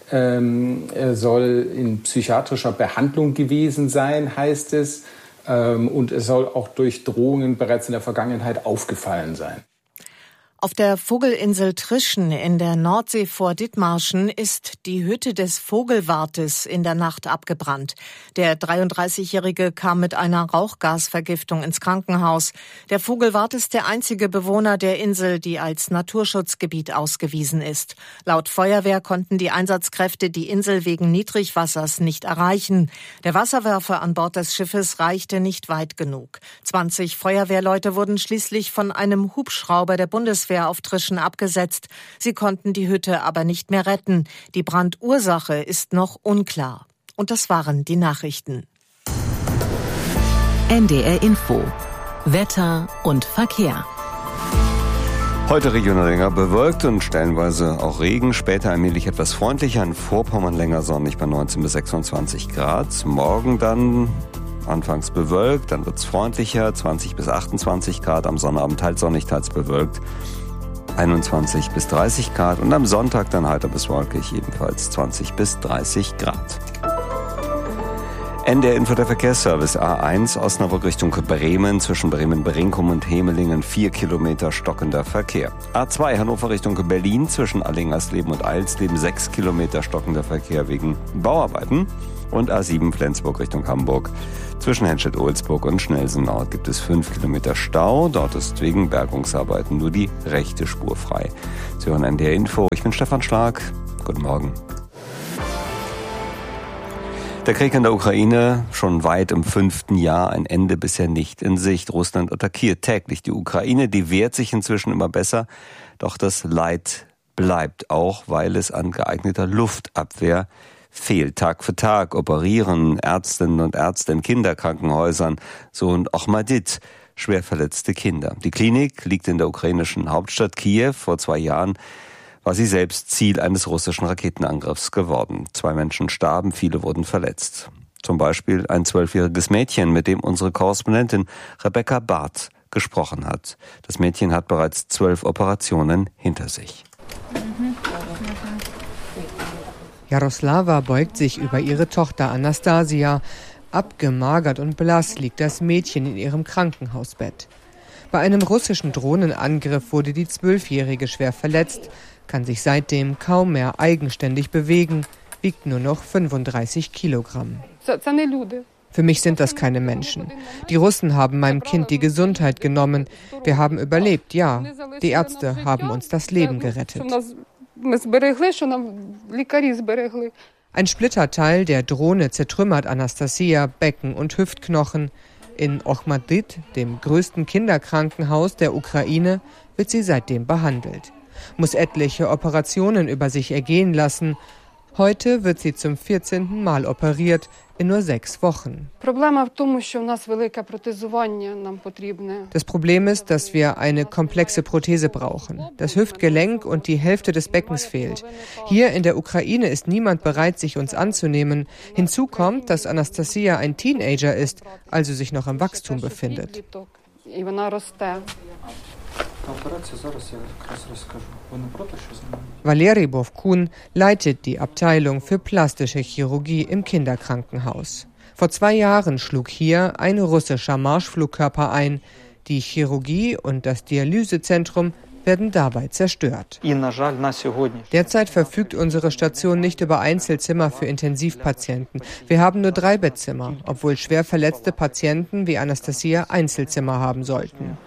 Speaker 21: Er soll in psychiatrischer Behandlung gewesen sein, heißt es. Und es soll auch durch Drohungen bereits in der Vergangenheit aufgefallen sein.
Speaker 9: Auf der Vogelinsel Trischen in der Nordsee vor Dithmarschen ist die Hütte des Vogelwartes in der Nacht abgebrannt. Der 33-Jährige kam mit einer Rauchgasvergiftung ins Krankenhaus. Der Vogelwart ist der einzige Bewohner der Insel, die als Naturschutzgebiet ausgewiesen ist. Laut Feuerwehr konnten die Einsatzkräfte die Insel wegen Niedrigwassers nicht erreichen. Der Wasserwerfer an Bord des Schiffes reichte nicht weit genug. 20 Feuerwehrleute wurden schließlich von einem Hubschrauber der Bundeswehr auf Trischen abgesetzt. Sie konnten die Hütte aber nicht mehr retten. Die Brandursache ist noch unklar. Und das waren die Nachrichten.
Speaker 4: NDR Info. Wetter und Verkehr.
Speaker 3: Heute regional länger bewölkt und stellenweise auch Regen, später allmählich etwas freundlicher, in Vorpommern länger sonnig bei 19 bis 26 Grad. Morgen dann anfangs bewölkt, dann wird's freundlicher, 20 bis 28 Grad, am Sonnabend teils sonnig, teils bewölkt, 21 bis 30 Grad und am Sonntag dann heiter bis wolkig, ebenfalls 20 bis 30 Grad. NDR Info der Verkehrsservice A1 Osnabrück Richtung Bremen, zwischen Bremen-Brinkum und Hemelingen 4 Kilometer stockender Verkehr. A2 Hannover Richtung Berlin, zwischen Allingersleben und Eilsleben 6 Kilometer stockender Verkehr wegen Bauarbeiten. Und A7 Flensburg Richtung Hamburg, zwischen Henstedt-Ohlsburg und Schnelsen-Nord gibt es 5 Kilometer Stau. Dort ist wegen Bergungsarbeiten nur die rechte Spur frei. Sie hören NDR Info, ich bin Stefan Schlag. Guten Morgen. Der Krieg in der Ukraine, schon weit im 5. Jahr, ein Ende bisher nicht in Sicht. Russland attackiert täglich die Ukraine, die wehrt sich inzwischen immer besser. Doch das Leid bleibt auch, weil es an geeigneter Luftabwehr fehlt. Tag für Tag operieren Ärztinnen und Ärzte in Kinderkrankenhäusern, so in Ochmadit, schwer verletzte Kinder. Die Klinik liegt in der ukrainischen Hauptstadt Kiew. Vor 2 Jahren war sie selbst Ziel eines russischen Raketenangriffs geworden. 2 Menschen starben, viele wurden verletzt. Zum Beispiel ein 12-jähriges Mädchen, mit dem unsere Korrespondentin Rebecca Barth gesprochen hat. Das Mädchen hat bereits 12 Operationen hinter sich.
Speaker 2: Jaroslava beugt sich über ihre Tochter Anastasia. Abgemagert und blass liegt das Mädchen in ihrem Krankenhausbett. Bei einem russischen Drohnenangriff wurde die 12-Jährige schwer verletzt, kann sich seitdem kaum mehr eigenständig bewegen, wiegt nur noch 35 Kilogramm. Für mich sind das keine Menschen. Die Russen haben meinem Kind die Gesundheit genommen. Wir haben überlebt, ja. Die Ärzte haben uns das Leben gerettet. Ein Splitterteil der Drohne zertrümmert Anastasia Becken und Hüftknochen. In Ochmadit, dem größten Kinderkrankenhaus der Ukraine, wird sie seitdem behandelt. Muss etliche Operationen über sich ergehen lassen. Heute wird sie zum 14. Mal operiert, in nur 6 Wochen. Das Problem ist, dass wir eine komplexe Prothese brauchen. Das Hüftgelenk und die Hälfte des Beckens fehlt. Hier in der Ukraine ist niemand bereit, sich uns anzunehmen. Hinzu kommt, dass Anastasia ein Teenager ist, also sich noch im Wachstum befindet. Valeri Bovkun leitet die Abteilung für plastische Chirurgie im Kinderkrankenhaus. Vor 2 Jahren schlug hier ein russischer Marschflugkörper ein. Die Chirurgie und das Dialysezentrum werden dabei zerstört. Derzeit verfügt unsere Station nicht über Einzelzimmer für Intensivpatienten. Wir haben nur 3 Bettzimmer, obwohl schwer verletzte Patienten wie Anastasia Einzelzimmer haben sollten.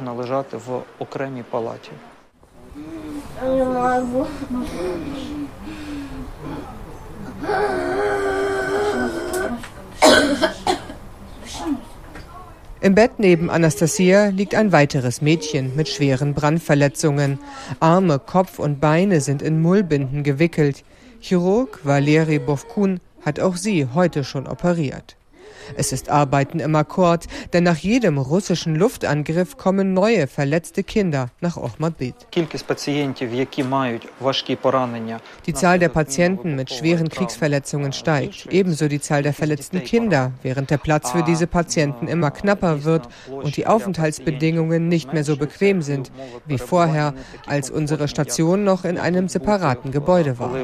Speaker 2: Im Bett neben Anastasia liegt ein weiteres Mädchen mit schweren Brandverletzungen. Arme, Kopf und Beine sind in Mullbinden gewickelt. Chirurg Valeri Bovkun hat auch sie heute schon operiert. Es ist Arbeiten im Akkord, denn nach jedem russischen Luftangriff kommen neue verletzte Kinder nach Ochmadit. Die Zahl der Patienten mit schweren Kriegsverletzungen steigt, ebenso die Zahl der verletzten Kinder, während der Platz für diese Patienten immer knapper wird und die Aufenthaltsbedingungen nicht mehr so bequem sind wie vorher, als unsere Station noch in einem separaten Gebäude war.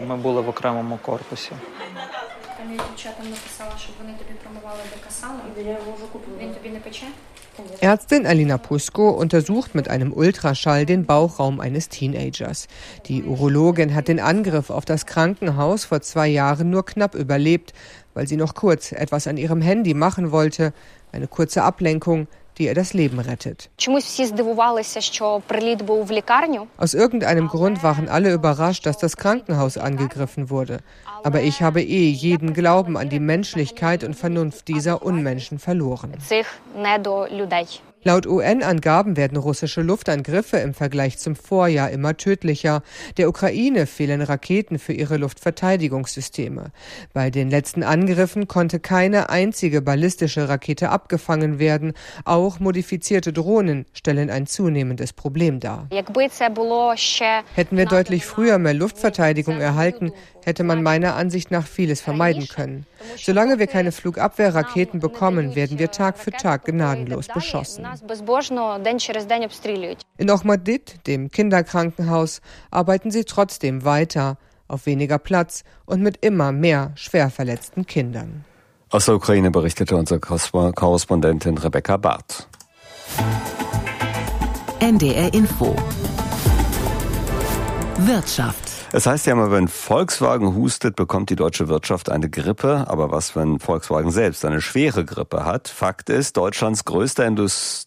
Speaker 2: Ärztin Alina Pusko untersucht mit einem Ultraschall den Bauchraum eines Teenagers. Die Urologin hat den Angriff auf das Krankenhaus vor 2 Jahren nur knapp überlebt, weil sie noch kurz etwas an ihrem Handy machen wollte. Eine kurze Ablenkung, die ihr das Leben rettet. Aus irgendeinem Grund waren alle überrascht, dass das Krankenhaus angegriffen wurde. Aber ich habe jeden Glauben an die Menschlichkeit und Vernunft dieser Unmenschen verloren. Laut UN-Angaben werden russische Luftangriffe im Vergleich zum Vorjahr immer tödlicher. Der Ukraine fehlen Raketen für ihre Luftverteidigungssysteme. Bei den letzten Angriffen konnte keine einzige ballistische Rakete abgefangen werden. Auch modifizierte Drohnen stellen ein zunehmendes Problem dar. Hätten wir deutlich früher mehr Luftverteidigung erhalten, hätte man meiner Ansicht nach vieles vermeiden können. Solange wir keine Flugabwehrraketen bekommen, werden wir Tag für Tag gnadenlos beschossen. In Ochmadit, dem Kinderkrankenhaus, arbeiten sie trotzdem weiter, auf weniger Platz und mit immer mehr schwer verletzten Kindern.
Speaker 3: Aus der Ukraine berichtete unsere Korrespondentin Rebecca Barth.
Speaker 4: NDR Info. Wirtschaft.
Speaker 3: Es heißt ja immer, wenn Volkswagen hustet, bekommt die deutsche Wirtschaft eine Grippe. Aber was, wenn Volkswagen selbst eine schwere Grippe hat? Fakt ist, Deutschlands größtes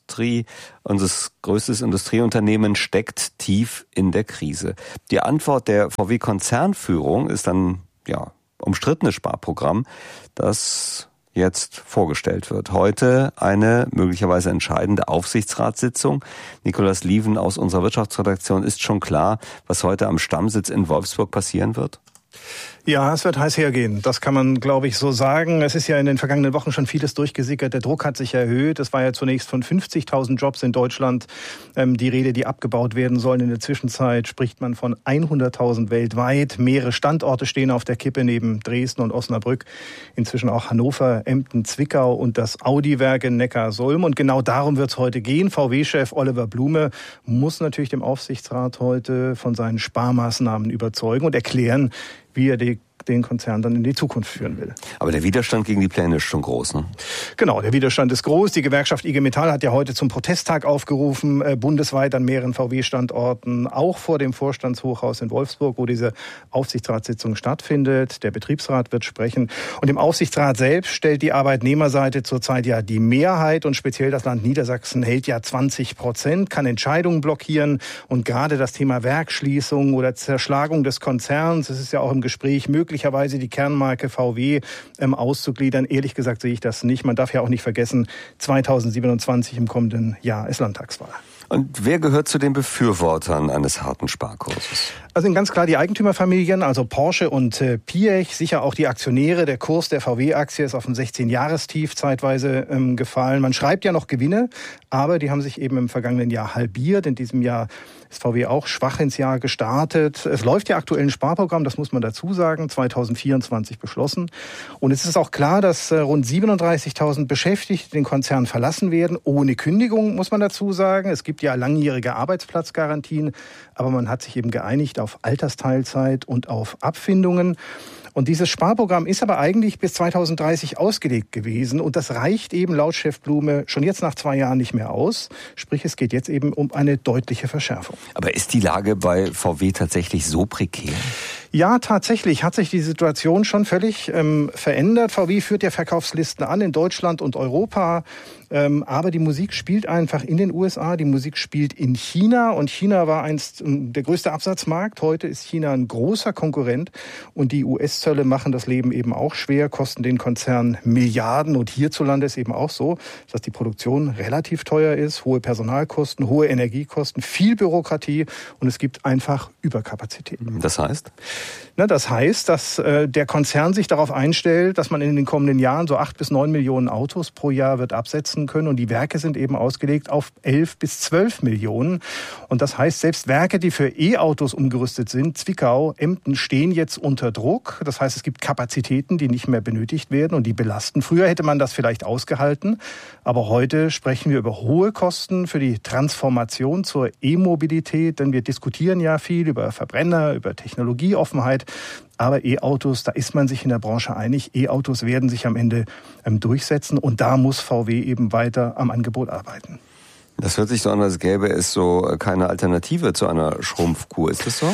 Speaker 3: Industrieunternehmen steckt tief in der Krise. Die Antwort der VW-Konzernführung ist ein umstrittenes Sparprogramm, das jetzt vorgestellt wird. Heute eine möglicherweise entscheidende Aufsichtsratssitzung. Nikolaus Lieven aus unserer Wirtschaftsredaktion, ist schon klar, was heute am Stammsitz in Wolfsburg passieren wird?
Speaker 1: Ja, es wird heiß hergehen. Das kann man, glaube ich, so sagen. Es ist ja in den vergangenen Wochen schon vieles durchgesickert. Der Druck hat sich erhöht. Es war ja zunächst von 50.000 Jobs in Deutschland die Rede, die abgebaut werden sollen. In der Zwischenzeit spricht man von 100.000 weltweit. Mehrere Standorte stehen auf der Kippe neben Dresden und Osnabrück. Inzwischen auch Hannover, Emden, Zwickau und das Audi-Werk in Neckarsulm. Und genau darum wird es heute gehen. VW-Chef Oliver Blume muss natürlich dem Aufsichtsrat heute von seinen Sparmaßnahmen überzeugen und erklären, wie er den Konzern dann in die Zukunft führen will.
Speaker 3: Aber der Widerstand gegen die Pläne ist schon groß, ne?
Speaker 1: Genau, der Widerstand ist groß. Die Gewerkschaft IG Metall hat ja heute zum Protesttag aufgerufen, bundesweit an mehreren VW-Standorten, auch vor dem Vorstandshochhaus in Wolfsburg, wo diese Aufsichtsratssitzung stattfindet. Der Betriebsrat wird sprechen. Und im Aufsichtsrat selbst stellt die Arbeitnehmerseite zurzeit ja die Mehrheit und speziell das Land Niedersachsen hält ja 20%, kann Entscheidungen blockieren. Und gerade das Thema Werksschließung oder Zerschlagung des Konzerns, es ist ja auch im Gespräch möglicherweise die Kernmarke VW auszugliedern. Ehrlich gesagt sehe ich das nicht. Man darf ja auch nicht vergessen, 2027 im kommenden Jahr ist Landtagswahl.
Speaker 3: Und wer gehört zu den Befürwortern eines harten Sparkurses?
Speaker 1: Also sind ganz klar die Eigentümerfamilien, also Porsche und Piech, sicher auch die Aktionäre. Der Kurs der VW-Aktie ist auf ein 16-Jahrestief zeitweise gefallen. Man schreibt ja noch Gewinne, aber die haben sich eben im vergangenen Jahr halbiert. In diesem Jahr ist VW auch schwach ins Jahr gestartet. Es läuft ja aktuell ein Sparprogramm, das muss man dazu sagen, 2024 beschlossen. Und es ist auch klar, dass rund 37.000 Beschäftigte den Konzern verlassen werden, ohne Kündigung, muss man dazu sagen. Es gibt ja langjährige Arbeitsplatzgarantien, aber man hat sich eben geeinigt auf Altersteilzeit und auf Abfindungen. Und dieses Sparprogramm ist aber eigentlich bis 2030 ausgelegt gewesen. Und das reicht eben laut Chef Blume schon jetzt nach 2 Jahren nicht mehr aus. Sprich, es geht jetzt eben um eine deutliche Verschärfung.
Speaker 3: Aber ist die Lage bei VW tatsächlich so prekär?
Speaker 1: Ja, tatsächlich hat sich die Situation schon völlig verändert. VW führt ja Verkaufslisten an in Deutschland und Europa. Aber die Musik spielt einfach in den USA, die Musik spielt in China. Und China war einst der größte Absatzmarkt. Heute ist China ein großer Konkurrent. Und die US-Zölle machen das Leben eben auch schwer, kosten den Konzern Milliarden. Und hierzulande ist eben auch so, dass die Produktion relativ teuer ist. Hohe Personalkosten, hohe Energiekosten, viel Bürokratie. Und es gibt einfach Überkapazitäten.
Speaker 3: Das heißt?
Speaker 1: Das heißt, dass der Konzern sich darauf einstellt, dass man in den kommenden Jahren so 8 bis 9 Millionen Autos pro Jahr wird absetzen können. Und die Werke sind eben ausgelegt auf 11 bis 12 Millionen. Und das heißt, selbst Werke, die für E-Autos umgerüstet sind, Zwickau, Emden, stehen jetzt unter Druck. Das heißt, es gibt Kapazitäten, die nicht mehr benötigt werden und die belasten. Früher hätte man das vielleicht ausgehalten. Aber heute sprechen wir über hohe Kosten für die Transformation zur E-Mobilität. Denn wir diskutieren ja viel über Verbrenner, über Technologieoffenheit. Aber E-Autos, da ist man sich in der Branche einig. E-Autos werden sich am Ende durchsetzen. Und da muss VW eben weiter am Angebot arbeiten.
Speaker 3: Das hört sich so an, als gäbe es so keine Alternative zu einer Schrumpfkur. Ist das so?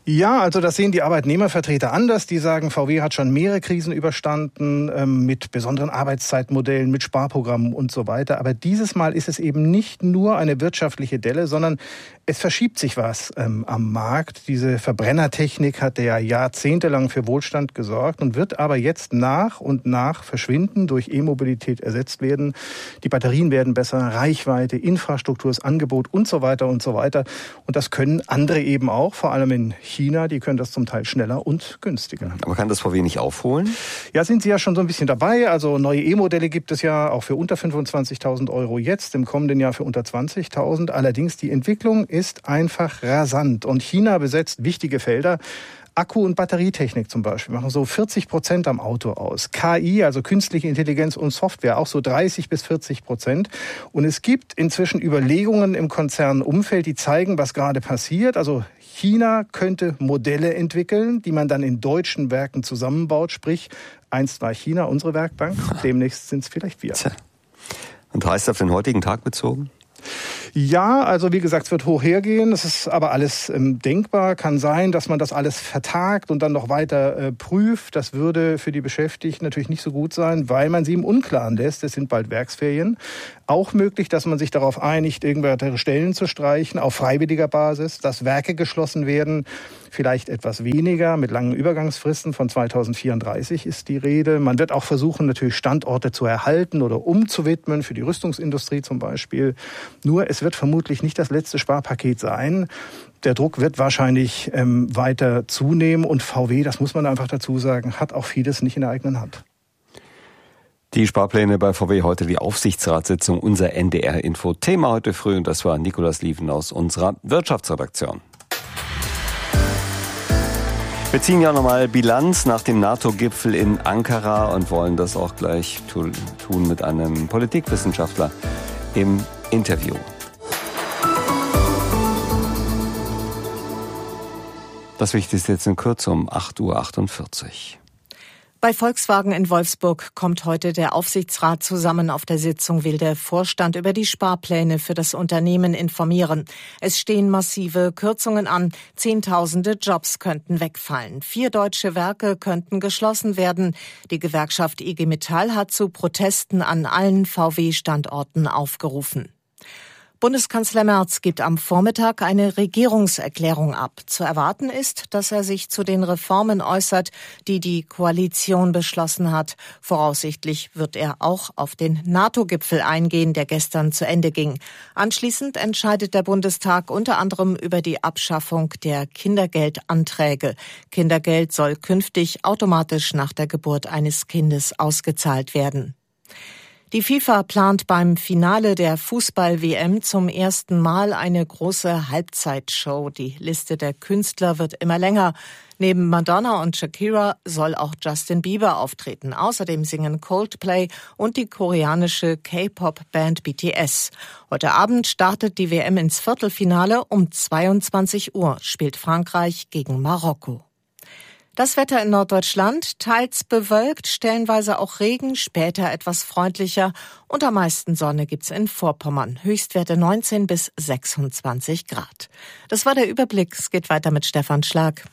Speaker 1: Ja, also das sehen die Arbeitnehmervertreter anders. Die sagen, VW hat schon mehrere Krisen überstanden, mit besonderen Arbeitszeitmodellen, mit Sparprogrammen und so weiter. Aber dieses Mal ist es eben nicht nur eine wirtschaftliche Delle, sondern es verschiebt sich was am Markt. Diese Verbrennertechnik hat ja jahrzehntelang für Wohlstand gesorgt und wird aber jetzt nach und nach verschwinden, durch E-Mobilität ersetzt werden. Die Batterien werden besser, Reichweite, Infrastruktur, das Angebot und so weiter und so weiter. Und das können andere eben auch, vor allem in China, die können das zum Teil schneller und günstiger.
Speaker 3: Aber kann das VW nicht aufholen?
Speaker 1: Ja, sind sie ja schon so ein bisschen dabei. Also neue E-Modelle gibt es ja auch für unter 25.000 Euro jetzt, im kommenden Jahr für unter 20.000. Allerdings die Entwicklung ist einfach rasant und China besetzt wichtige Felder. Akku- und Batterietechnik zum Beispiel machen so 40% am Auto aus. KI, also künstliche Intelligenz und Software, auch so 30-40%. Und es gibt inzwischen Überlegungen im Konzernumfeld, die zeigen, was gerade passiert. Also China könnte Modelle entwickeln, die man dann in deutschen Werken zusammenbaut. Sprich, einst war China unsere Werkbank, demnächst sind es vielleicht wir.
Speaker 3: Und heißt auf den heutigen Tag bezogen?
Speaker 1: Ja, also wie gesagt, es wird hoch hergehen. Es ist aber alles denkbar. Kann sein, dass man das alles vertagt und dann noch weiter prüft. Das würde für die Beschäftigten natürlich nicht so gut sein, weil man sie im Unklaren lässt. Es sind bald Werksferien. Auch möglich, dass man sich darauf einigt, irgendwelche Stellen zu streichen, auf freiwilliger Basis, dass Werke geschlossen werden. Vielleicht etwas weniger, mit langen Übergangsfristen. Von 2034 ist die Rede. Man wird auch versuchen, natürlich Standorte zu erhalten oder umzuwidmen, für die Rüstungsindustrie zum Beispiel. Nur es wird vermutlich nicht das letzte Sparpaket sein. Der Druck wird wahrscheinlich weiter zunehmen. Und VW, das muss man einfach dazu sagen, hat auch vieles nicht in der eigenen Hand.
Speaker 3: Die Sparpläne bei VW, heute die Aufsichtsratssitzung, unser NDR-Info. Thema heute früh, und das war Nikolaus Lieven aus unserer Wirtschaftsredaktion. Wir ziehen ja nochmal Bilanz nach dem NATO-Gipfel in Ankara und wollen das auch gleich tun mit einem Politikwissenschaftler im Interview. Das Wichtigste jetzt in Kürze um 8:48 Uhr.
Speaker 9: Bei Volkswagen in Wolfsburg kommt heute der Aufsichtsrat zusammen. Auf der Sitzung will der Vorstand über die Sparpläne für das Unternehmen informieren. Es stehen massive Kürzungen an. Zehntausende Jobs könnten wegfallen. 4 deutsche Werke könnten geschlossen werden. Die Gewerkschaft IG Metall hat zu Protesten an allen VW-Standorten aufgerufen. Bundeskanzler Merz gibt am Vormittag eine Regierungserklärung ab. Zu erwarten ist, dass er sich zu den Reformen äußert, die die Koalition beschlossen hat. Voraussichtlich wird er auch auf den NATO-Gipfel eingehen, der gestern zu Ende ging. Anschließend entscheidet der Bundestag unter anderem über die Abschaffung der Kindergeldanträge. Kindergeld soll künftig automatisch nach der Geburt eines Kindes ausgezahlt werden. Die FIFA plant beim Finale der Fußball-WM zum ersten Mal eine große Halbzeitshow. Die Liste der Künstler wird immer länger. Neben Madonna und Shakira soll auch Justin Bieber auftreten. Außerdem singen Coldplay und die koreanische K-Pop-Band BTS. Heute Abend startet die WM ins Viertelfinale. Um 22 Uhr spielt Frankreich gegen Marokko. Das Wetter in Norddeutschland, teils bewölkt, stellenweise auch Regen, später etwas freundlicher und am meisten Sonne gibt's in Vorpommern. Höchstwerte 19 bis 26 Grad. Das war der Überblick. Es geht weiter mit Stefan Schlag.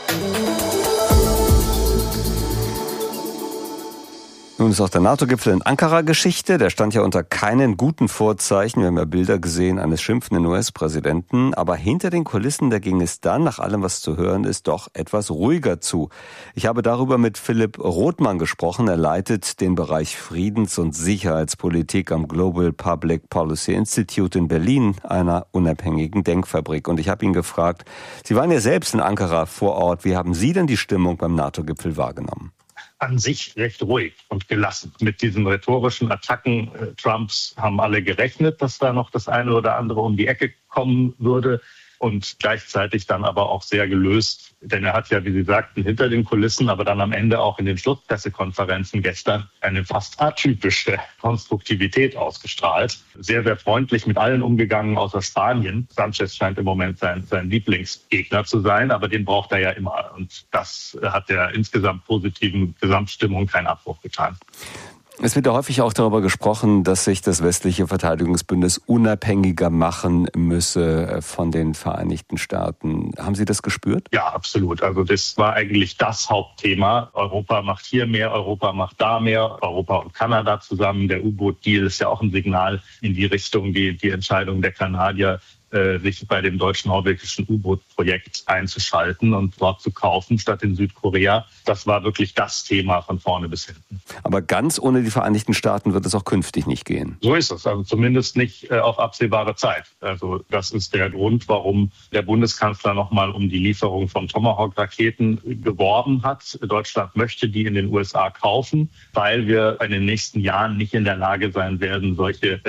Speaker 3: Nun ist auch der NATO-Gipfel in Ankara Geschichte. Der stand ja unter keinen guten Vorzeichen. Wir haben ja Bilder gesehen eines schimpfenden US-Präsidenten. Aber hinter den Kulissen, da ging es dann, nach allem, was zu hören ist, doch etwas ruhiger zu. Ich habe darüber mit Philipp Rothmann gesprochen. Er leitet den Bereich Friedens- und Sicherheitspolitik am Global Public Policy Institute in Berlin, einer unabhängigen Denkfabrik. Und ich habe ihn gefragt, Sie waren ja selbst in Ankara vor Ort. Wie haben Sie denn die Stimmung beim NATO-Gipfel wahrgenommen?
Speaker 5: An sich recht ruhig und gelassen. Mit diesen rhetorischen Attacken Trumps haben alle gerechnet, dass da noch das eine oder andere um die Ecke kommen würde. Und gleichzeitig dann aber auch sehr gelöst, denn er hat ja, wie Sie sagten, hinter den Kulissen, aber dann am Ende auch in den Schlusspressekonferenzen gestern eine fast atypische Konstruktivität ausgestrahlt. Sehr, sehr freundlich mit allen umgegangen, außer Spanien. Sanchez scheint im Moment sein Lieblingsgegner zu sein, aber den braucht er ja immer. Und das hat der insgesamt positiven Gesamtstimmung keinen Abbruch getan.
Speaker 3: Es wird ja häufig auch darüber gesprochen, dass sich das westliche Verteidigungsbündnis unabhängiger machen müsse von den Vereinigten Staaten. Haben Sie das gespürt?
Speaker 5: Ja, absolut. Also das war eigentlich das Hauptthema. Europa macht hier mehr, Europa macht da mehr, Europa und Kanada zusammen. Der U-Boot-Deal ist ja auch ein Signal in die Richtung, die Entscheidung der Kanadier, sich bei dem deutsch-norwegischen U-Boot-Projekt einzuschalten und dort zu kaufen statt in Südkorea. Das war wirklich das Thema von vorne bis hinten.
Speaker 3: Aber ganz ohne die Vereinigten Staaten wird es auch künftig nicht gehen.
Speaker 5: So ist es, also zumindest nicht auf absehbare Zeit. Also das ist der Grund, warum der Bundeskanzler nochmal um die Lieferung von Tomahawk-Raketen geworben hat. Deutschland möchte die in den USA kaufen, weil wir in den nächsten Jahren nicht in der Lage sein werden, solche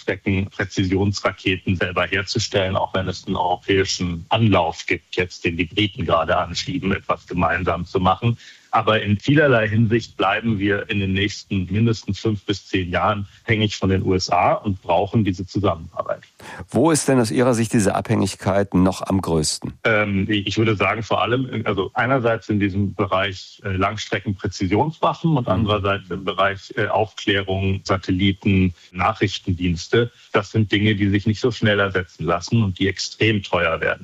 Speaker 5: Langstrecken-Präzisionsraketen selber herzustellen, auch wenn es einen europäischen Anlauf gibt, jetzt den die Briten gerade anschieben, etwas gemeinsam zu machen. Aber in vielerlei Hinsicht bleiben wir in den nächsten mindestens 5 bis 10 Jahren abhängig von den USA und brauchen diese Zusammenarbeit.
Speaker 3: Wo ist denn aus Ihrer Sicht diese Abhängigkeit noch am größten?
Speaker 5: Ich würde sagen, vor allem, also einerseits in diesem Bereich Langstrecken-Präzisionswaffen und andererseits im Bereich Aufklärung, Satelliten, Nachrichtendienste. Das sind Dinge, die sich nicht so schnell ersetzen lassen und die extrem teuer werden.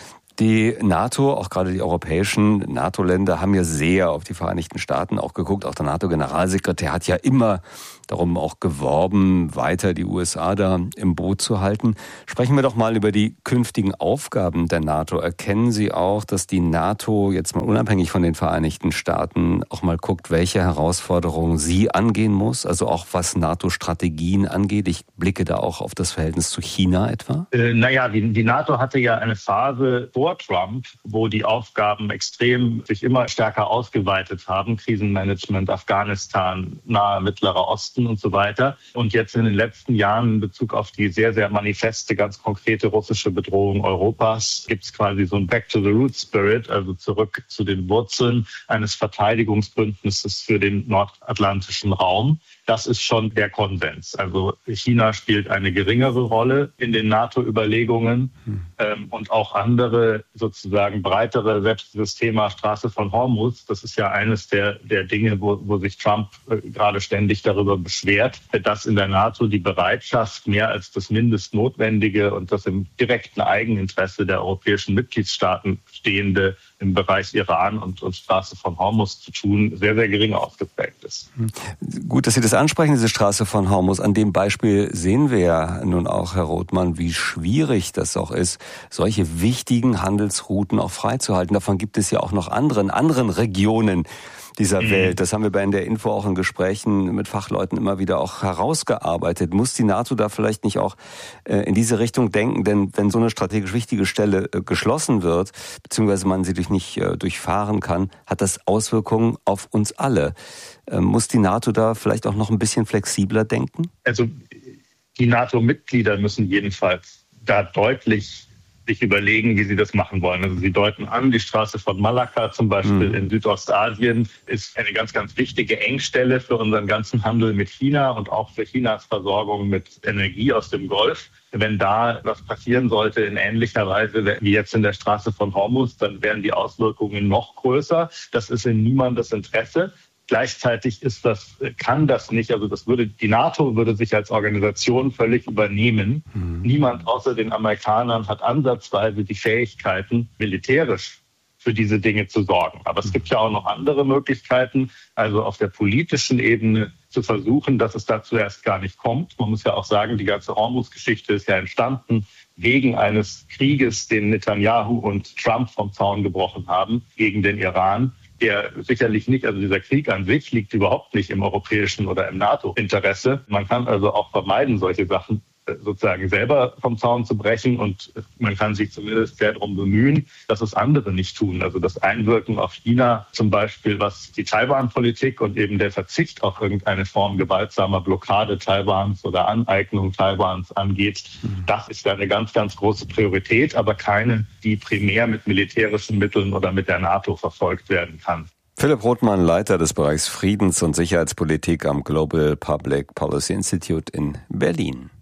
Speaker 3: Die NATO, auch gerade die europäischen NATO-Länder, haben ja sehr auf die Vereinigten Staaten auch geguckt. Auch der NATO-Generalsekretär hat ja immer darum auch geworben, weiter die USA da im Boot zu halten. Sprechen wir doch mal über die künftigen Aufgaben der NATO. Erkennen Sie auch, dass die NATO jetzt mal unabhängig von den Vereinigten Staaten auch mal guckt, welche Herausforderungen sie angehen muss? Also auch was NATO-Strategien angeht. Ich blicke da auch auf das Verhältnis zu China etwa.
Speaker 5: Die NATO hatte ja eine Phase vor Trump, wo die Aufgaben extrem sich immer stärker ausgeweitet haben. Krisenmanagement, Afghanistan, nahe Mittlerer Osten und so weiter. Und jetzt in den letzten Jahren in Bezug auf die sehr, sehr manifeste, ganz konkrete russische Bedrohung Europas gibt es quasi so ein Back to the Roots Spirit, also zurück zu den Wurzeln eines Verteidigungsbündnisses für den nordatlantischen Raum. Das ist schon der Konsens. Also China spielt eine geringere Rolle in den NATO-Überlegungen und auch andere sozusagen breitere, selbst das Thema Straße von Hormuz, das ist ja eines der Dinge, wo sich Trump gerade ständig darüber beschwert, dass in der NATO die Bereitschaft, mehr als das Mindestnotwendige und das im direkten Eigeninteresse der europäischen Mitgliedstaaten stehende im Bereich Iran und Straße von Hormuz zu tun, sehr, sehr gering ausgeprägt ist.
Speaker 3: Gut, dass Sie das ansprechen, diese Straße von Hormuz. An dem Beispiel sehen wir ja nun auch, Herr Rothmann, wie schwierig das auch ist, solche wichtigen Handelsrouten auch freizuhalten. Davon gibt es ja auch noch in anderen Regionen dieser Welt. Das haben wir bei NDR Info auch in Gesprächen mit Fachleuten immer wieder auch herausgearbeitet. Muss die NATO da vielleicht nicht auch in diese Richtung denken? Denn wenn so eine strategisch wichtige Stelle geschlossen wird, beziehungsweise man sie nicht durchfahren kann, hat das Auswirkungen auf uns alle. Muss die NATO da vielleicht auch noch ein bisschen flexibler denken?
Speaker 5: Also die NATO-Mitglieder müssen jedenfalls da deutlich sich überlegen, wie sie das machen wollen. Also sie deuten an, die Straße von Malakka zum Beispiel in Südostasien ist eine ganz, ganz wichtige Engstelle für unseren ganzen Handel mit China und auch für Chinas Versorgung mit Energie aus dem Golf. Wenn da was passieren sollte in ähnlicher Weise wie jetzt in der Straße von Hormuz, dann wären die Auswirkungen noch größer. Das ist in niemandes Interesse. Gleichzeitig kann das nicht, also die NATO würde sich als Organisation völlig übernehmen. Niemand außer den Amerikanern hat ansatzweise die Fähigkeiten, militärisch für diese Dinge zu sorgen. Aber es gibt ja auch noch andere Möglichkeiten, also auf der politischen Ebene zu versuchen, dass es dazu erst gar nicht kommt. Man muss ja auch sagen, die ganze Hormuz-Geschichte ist ja entstanden wegen eines Krieges, den Netanyahu und Trump vom Zaun gebrochen haben gegen den Iran. Der sicherlich nicht, also dieser Krieg an sich liegt überhaupt nicht im europäischen oder im NATO-Interesse. Man kann also auch vermeiden, solche Sachen sozusagen selber vom Zaun zu brechen und man kann sich zumindest sehr darum bemühen, dass es andere nicht tun. Also das Einwirken auf China zum Beispiel, was die Taiwan-Politik und eben der Verzicht auf irgendeine Form gewaltsamer Blockade Taiwans oder Aneignung Taiwans angeht, das ist eine ganz, ganz große Priorität, aber keine, die primär mit militärischen Mitteln oder mit der NATO verfolgt werden kann.
Speaker 3: Philipp Rothmann, Leiter des Bereichs Friedens- und Sicherheitspolitik am Global Public Policy Institute in Berlin.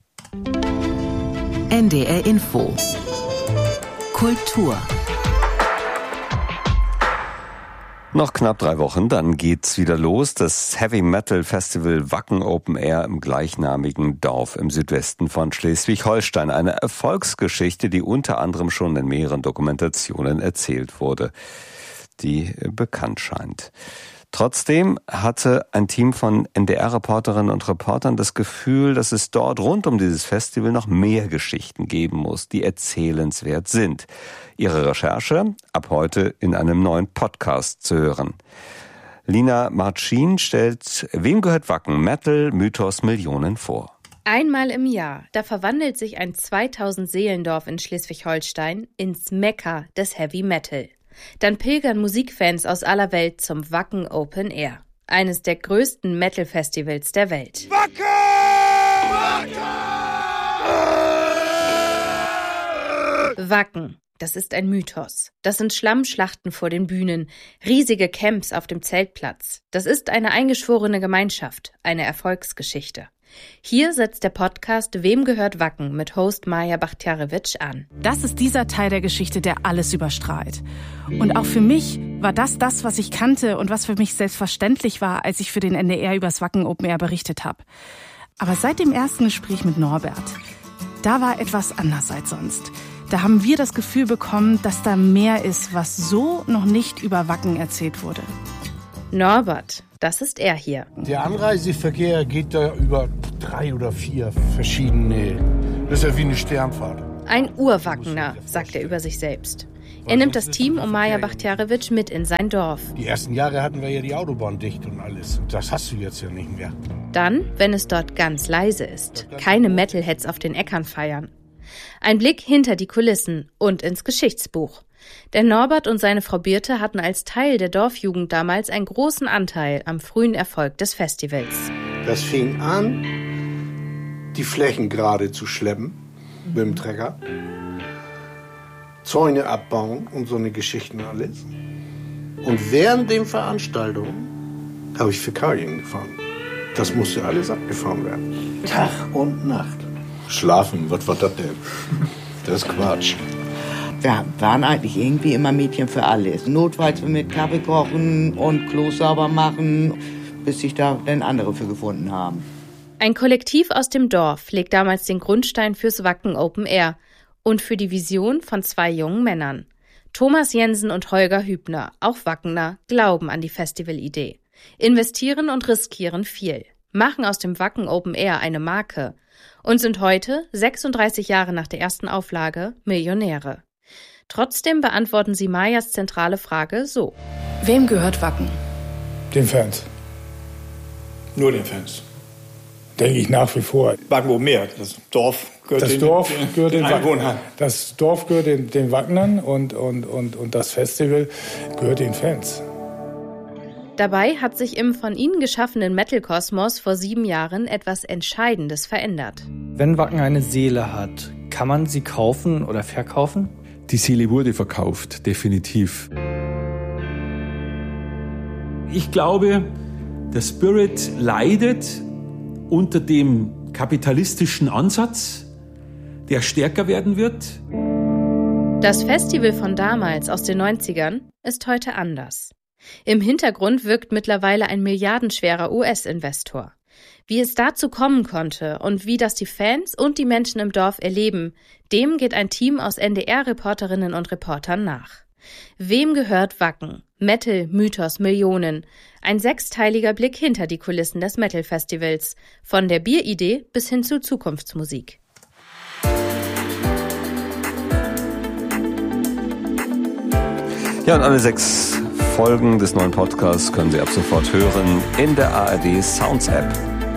Speaker 4: NDR Info. Kultur.
Speaker 3: Noch knapp 3 Wochen, dann geht's wieder los. Das Heavy Metal Festival Wacken Open Air im gleichnamigen Dorf im Südwesten von Schleswig-Holstein. Eine Erfolgsgeschichte, die unter anderem schon in mehreren Dokumentationen erzählt wurde, die bekannt scheint. Trotzdem hatte ein Team von NDR-Reporterinnen und Reportern das Gefühl, dass es dort rund um dieses Festival noch mehr Geschichten geben muss, die erzählenswert sind. Ihre Recherche ab heute in einem neuen Podcast zu hören. Lina Marcin stellt Wem gehört Wacken? Metal, Mythos, Millionen vor.
Speaker 6: Einmal im Jahr, da verwandelt sich ein 2000-Seelendorf in Schleswig-Holstein ins Mekka des Heavy Metal. Dann pilgern Musikfans aus aller Welt zum Wacken Open Air, eines der größten Metal-Festivals der Welt. Wacken, das ist ein Mythos. Das sind Schlammschlachten vor den Bühnen, riesige Camps auf dem Zeltplatz. Das ist eine eingeschworene Gemeinschaft, eine Erfolgsgeschichte. Hier setzt der Podcast Wem gehört Wacken mit Host Maja Bachtjarewitsch an.
Speaker 22: Das ist dieser Teil der Geschichte, der alles überstrahlt. Und auch für mich war das, was ich kannte und was für mich selbstverständlich war, als ich für den NDR übers Wacken Open Air berichtet habe. Aber seit dem ersten Gespräch mit Norbert, da war etwas anders als sonst. Da haben wir das Gefühl bekommen, dass da mehr ist, was so noch nicht über Wacken erzählt wurde.
Speaker 6: Norbert, das ist er hier.
Speaker 23: Der Anreiseverkehr geht da über 3 oder 4 verschiedene, das ist ja wie eine Sternfahrt.
Speaker 6: Ein Urwackener, sagt er über sich selbst. Er nimmt das Team um Maja Bachtjarewitsch mit in sein Dorf.
Speaker 23: Die ersten Jahre hatten wir ja die Autobahn dicht und alles. Das hast du jetzt ja nicht mehr.
Speaker 6: Dann, wenn es dort ganz leise ist, keine Metalheads auf den Äckern feiern. Ein Blick hinter die Kulissen und ins Geschichtsbuch. Denn Norbert und seine Frau Birte hatten als Teil der Dorfjugend damals einen großen Anteil am frühen Erfolg des Festivals.
Speaker 23: Das fing an, die Flächen gerade zu schleppen mit dem Trecker, Zäune abbauen und so eine Geschichten alles. Und während den Veranstaltungen habe ich Fäkalien gefahren. Das musste alles abgefahren werden. Tag und Nacht. Schlafen, was war das denn? Das ist Quatsch.
Speaker 24: Wir waren eigentlich irgendwie immer Mädchen für alles. Notfalls mit Kaffee kochen und Klo sauber machen, bis sich da dann andere für gefunden haben.
Speaker 6: Ein Kollektiv aus dem Dorf legt damals den Grundstein fürs Wacken Open Air und für die Vision von 2 jungen Männern. Thomas Jensen und Holger Hübner, auch Wackener, glauben an die Festivalidee, investieren und riskieren viel, machen aus dem Wacken Open Air eine Marke und sind heute, 36 Jahre nach der ersten Auflage, Millionäre. Trotzdem beantworten sie Majas zentrale Frage so.
Speaker 22: Wem gehört Wacken?
Speaker 23: Den Fans. Nur den Fans. Denke ich nach wie vor. Wacken Open Air, das Dorf gehört den Einwohnern. Das Dorf gehört den Wackenern und das Festival gehört den Fans.
Speaker 6: Dabei hat sich im von ihnen geschaffenen Metal-Kosmos vor 7 Jahren etwas Entscheidendes verändert.
Speaker 25: Wenn Wacken eine Seele hat, kann man sie kaufen oder verkaufen?
Speaker 26: Die Seele wurde verkauft, definitiv.
Speaker 27: Ich glaube, der Spirit leidet unter dem kapitalistischen Ansatz, der stärker werden wird.
Speaker 6: Das Festival von damals aus den 90ern ist heute anders. Im Hintergrund wirkt mittlerweile ein milliardenschwerer US-Investor. Wie es dazu kommen konnte und wie das die Fans und die Menschen im Dorf erleben, dem geht ein Team aus NDR-Reporterinnen und Reportern nach. Wem gehört Wacken? Metal, Mythos, Millionen. Ein 6-teiliger Blick hinter die Kulissen des Metal-Festivals. Von der Bieridee bis hin zu Zukunftsmusik.
Speaker 3: Ja, und alle 6 Folgen des neuen Podcasts können Sie ab sofort hören in der ARD Sounds App.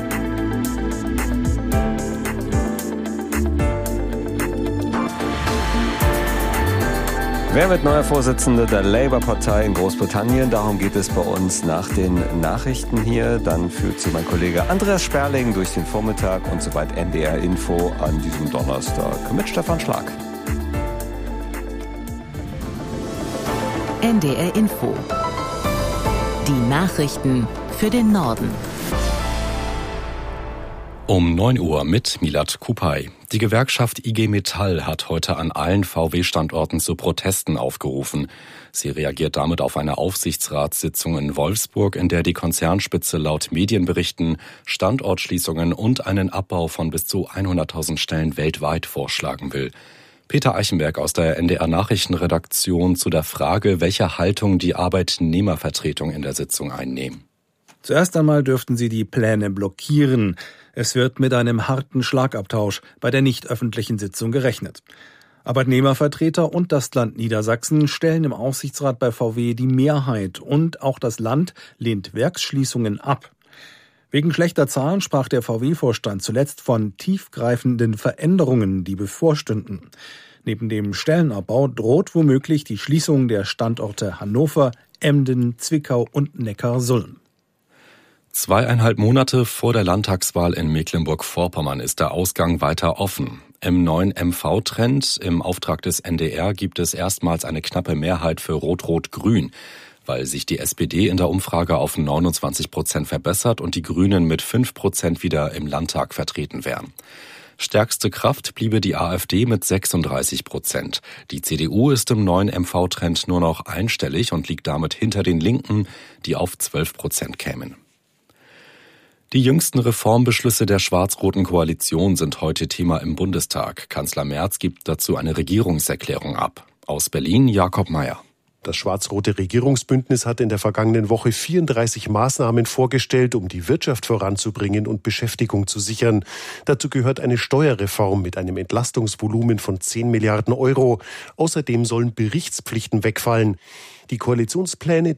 Speaker 3: Wer wird neuer Vorsitzender der Labour-Partei in Großbritannien? Darum geht es bei uns nach den Nachrichten hier. Dann führt Sie mein Kollege Andreas Sperling durch den Vormittag und soweit NDR Info an diesem Donnerstag mit Stefan Schlag.
Speaker 4: NDR Info. Die Nachrichten für den Norden.
Speaker 8: Um 9 Uhr mit Milad Kupay. Die Gewerkschaft IG Metall hat heute an allen VW-Standorten zu Protesten aufgerufen. Sie reagiert damit auf eine Aufsichtsratssitzung in Wolfsburg, in der die Konzernspitze laut Medienberichten Standortschließungen und einen Abbau von bis zu 100.000 Stellen weltweit vorschlagen will. Peter Eichenberg aus der NDR-Nachrichtenredaktion zu der Frage, welche Haltung die Arbeitnehmervertretung in der Sitzung einnehmen.
Speaker 10: Zuerst einmal dürften sie die Pläne blockieren. Es wird mit einem harten Schlagabtausch bei der nicht öffentlichen Sitzung gerechnet. Arbeitnehmervertreter und das Land Niedersachsen stellen im Aufsichtsrat bei VW die Mehrheit und auch das Land lehnt Werksschließungen ab. Wegen schlechter Zahlen sprach der VW-Vorstand zuletzt von tiefgreifenden Veränderungen, die bevorstünden. Neben dem Stellenabbau droht womöglich die Schließung der Standorte Hannover, Emden, Zwickau und Neckarsulm.
Speaker 8: 2,5 Monate vor der Landtagswahl in Mecklenburg-Vorpommern ist der Ausgang weiter offen. Im neuen MV-Trend im Auftrag des NDR gibt es erstmals eine knappe Mehrheit für Rot-Rot-Grün, weil sich die SPD in der Umfrage auf 29% verbessert und die Grünen mit 5% wieder im Landtag vertreten wären. Stärkste Kraft bliebe die AfD mit 36%. Die CDU ist im neuen MV-Trend nur noch einstellig und liegt damit hinter den Linken, die auf 12% kämen. Die jüngsten Reformbeschlüsse der schwarz-roten Koalition sind heute Thema im Bundestag. Kanzler Merz gibt dazu eine Regierungserklärung ab. Aus Berlin Jakob Mayer.
Speaker 11: Das schwarz-rote Regierungsbündnis hat in der vergangenen Woche 34 Maßnahmen vorgestellt, um die Wirtschaft voranzubringen und Beschäftigung zu sichern. Dazu gehört eine Steuerreform mit einem Entlastungsvolumen von 10 Milliarden Euro. Außerdem sollen Berichtspflichten wegfallen. Die Koalitionspläne